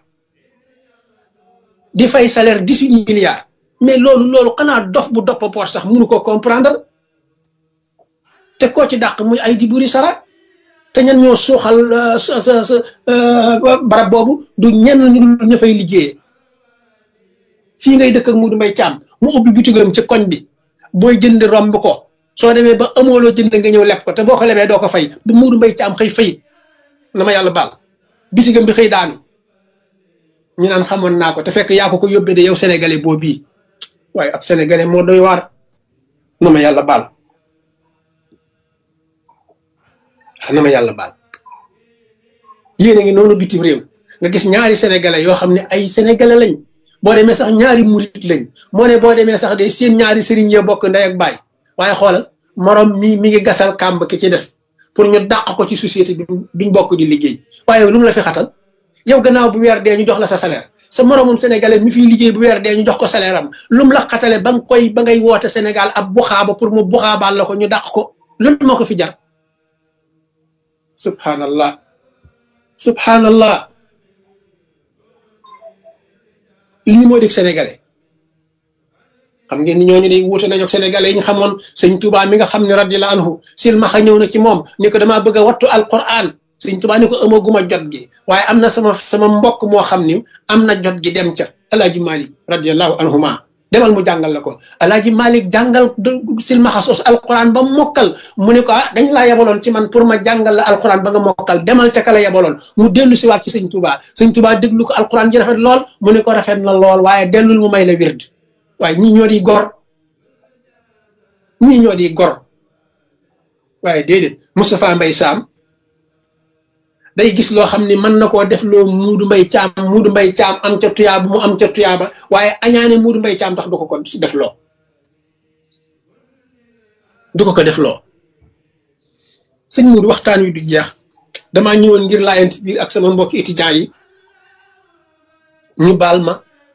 di fay salaire dix huit milliards mais loolu loolu xanaa dof bu doppa poot sax mënu ko comprendre te koo ci dàq muy ay di buri sara te ñan ñoo suuxal sa sa sa barab boobu du ñenn ñu ñu fay liggéeyee fii ngay dëkk ak Modou Mbaye Thiam mu ubbi butigam ci koñ bi booy jënd romb ko soo demee ba amooloo jënd nga ñëw leb ko te boo ko lebee doo ko fay du Modou Mbaye Thiam xëy fayit na ma yàlla baal bisigam bi xëy daanu ñu naan xamoon naa ko te fekk yaa ko ko yóbbee de yow sénégalais boo bii waaye ab sénégalais moo doy waar na ma yàlla baal na ma yàlla baal yéen a ngi noonu bitim réew nga gis ñaari sénégalais yoo xam ne ay sénégalais lañ boo demee sax ñaari murit lañ moo ne boo demee sax de seen ñaari sëriñ yee bokk ndey ak baay waaye xoolal morom mi mi ngi gasal kàmb ki ci des pour ñu dàq ko ci société bi duñ bokk di liggéey waaye lu mu la fi xatal yow gannaaw bu weer dee ñu jox la sa salaire sa moromum sénégalais mi fiy liggéey bu weer dee ñu jox ko salaire am lu mu la xatale ba nga koy ba ngay woote Sénégal ab buxaaba pour mu buxaabaal la ko ñu dàq ko loolu moo ko fi jar subhanallah subhanallah lii moo dégg sénégalais xam ngeen ni ñooñu day wuute nañu ak sénégalais yi ñu xamoon sëñ Touba mi nga xam ne radiyallahu anhu silmaxa ñëw na ci moom ni ko damaa bëgg a wattu alquran sëñ Touba ni ko amaguma jot gi waaye am na sama sama mbokk moo xam ni am na jot gi dem ca alaaji Malik radiyallahu anhuma demal mu jàngal la ko alaaji Malik jàngal silmaxa sos alquran ba mokkal mu ne ko ah dañ laa yebaloon ci man pour ma jàngal la alquran ba nga mokkal demal ca ka la yebaloon mu dellu si waat ci sëñ Touba sëñ Touba déglu ko alquran ji rafet lool mu ne ko rafet na lool waaye dellul mu may la wird waaye ñii ñoo di gor ñii ñoo di gor waaye déedéet Moustapha Mbaye Sam day gis loo xam ne mën na koo def loo Modou Mbaye Thiam Modou Mbaye Thiam am ca tuyaaba mu am ca tuyaaba waaye añaane Modou Mbaye Thiam tax du ko ko def loo du ko ko def loo sëñ Modou waxtaan wi du jeex damaa ñëwoon ngir laayante biir ak sama mbokki étudiants yi ñu baal ma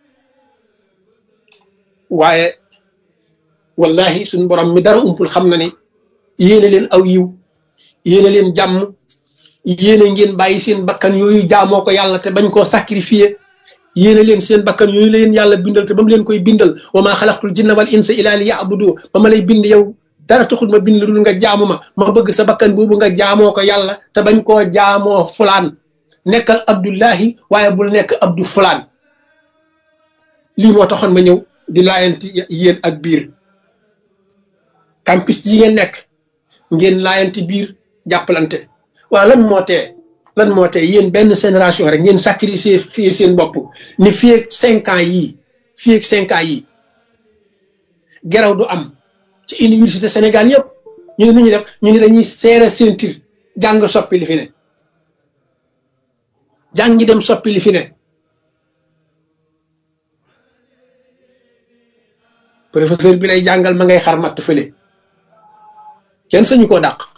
waaye wallahi suñu borom mi dara umpul xam na ni yéene leen aw yiw yéene leen jàmm yéene ngeen bàyyi seen bakkan yooyu jaamoo ko yàlla te bañ koo sacrifier yéene leen seen bakkan yooyu la leen yàlla bindal te ba mu leen koy bindal wa maa xalaqtul jinna wal insa illa li ya'budu ba ma lay bind yow dara taxul ma bind lu dul nga jaamu ma ma bëgg sa bakkan boobu nga jaamoo ko yàlla te bañ koo jaamoo fulaan nekkal abdullahi waaye bul nekk abdu fulaan lii moo taxoon ma ñëw di laayanti yéen ak biir campus yi ngeen nekk ngeen laayanti biir jàppalante waaw lan moo tee lan moo tee yéen benn génération rek ngeen sacrifier fii seen bopp ni fii ak cinq ans yii fii ak cinq ans yii geraw du am ci université Sénégal yëpp ñu ne nu ñuy def ñu ne dañuy serré ceinture jàng soppi li fi ne jàngi dem soppi li fi ne professeur bi lay jàngal ma ngay xar matt fële kenn sañu koo dàq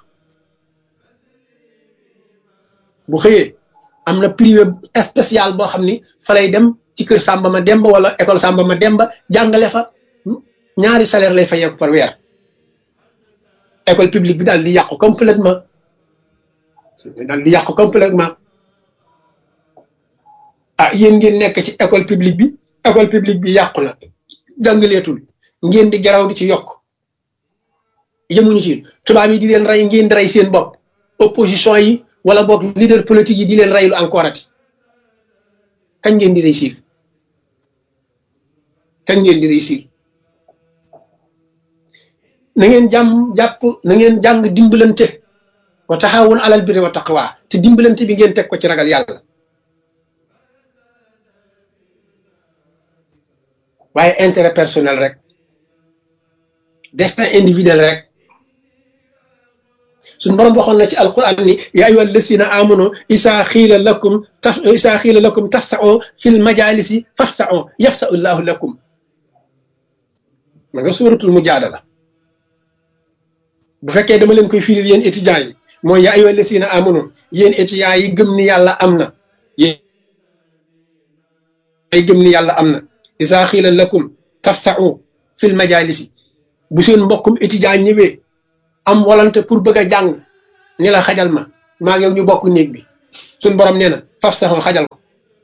bu xëyee am na privé spécial boo xam ni fa lay dem ci kër Samba ma Demba wala école Samba ma Demba jàngale fa ñaari salaire lay fayeeku par weer école publique bi daal di yàqu complètement daal di yàqu complètement ah yéen ngeen nekk ci école publique bi école publique bi yàqu na jàngaleetul ngeen di garaw di ci yokk yemuñu ci tubaab yi di leen rey ngeen di rey seen bopp opposition yi wala boog leader politique yi di leen reylu encore ati kañ ngeen di réussir kañ ngeen di réussir na ngeen jàmm jàpp na ngeen jàng dimbalante wa taxawun alal birri wa taqwa te dimbalante bi ngeen teg ko ci ragal yàlla waaye intérêt personnel rek destin individuel rek suñu borom waxoon na ci alquran ni ya ayyuha allasina amanu isa xiila lakum taf isa xiila lakum tafsa'u fil majalisi fafsa'u yafsa'u llahu lakum ma nga suratul mujadala bu fekkee dama leen koy firil yéen étudiants yi mooy ya ayyuha allasina amanu yéen étudiants yi gëm ni yàlla am na yéen ay gëm ni yàlla am na isa xiila lakum tafsa'u fil majalisi bu seen mbokkum étudiant ñëwee am volonté pour bëgg a jàng ni la xajal ma maa ngi yow ñu bokk néeg bi suñ borom nee na faf saxoo xajal ko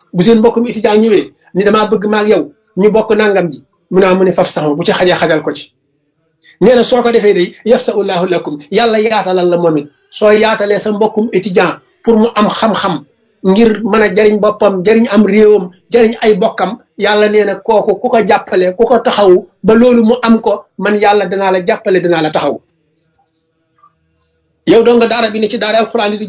bu seen mbokkum étudiant ñëwee ni damaa bëgg maag yow ñu bokk nangam ji mu naa mu ne faf saxma bu ci xajee xajal ko ci nee na soo ko defee day yafsa'ullahu lakum yàlla yaatalal la moom it soo yaatalee sa mbokkum étudiant pour mu am xam-xam ngir mën a jariñ boppam jariñ am réewam jariñ ay bokkam yàlla nee na kooku ku ko jàppale ku ko taxawu ba loolu mu am ko man yàlla danaa la jàppale danaa la taxaw yow doo nga daara bi ne ci daara alxuraan di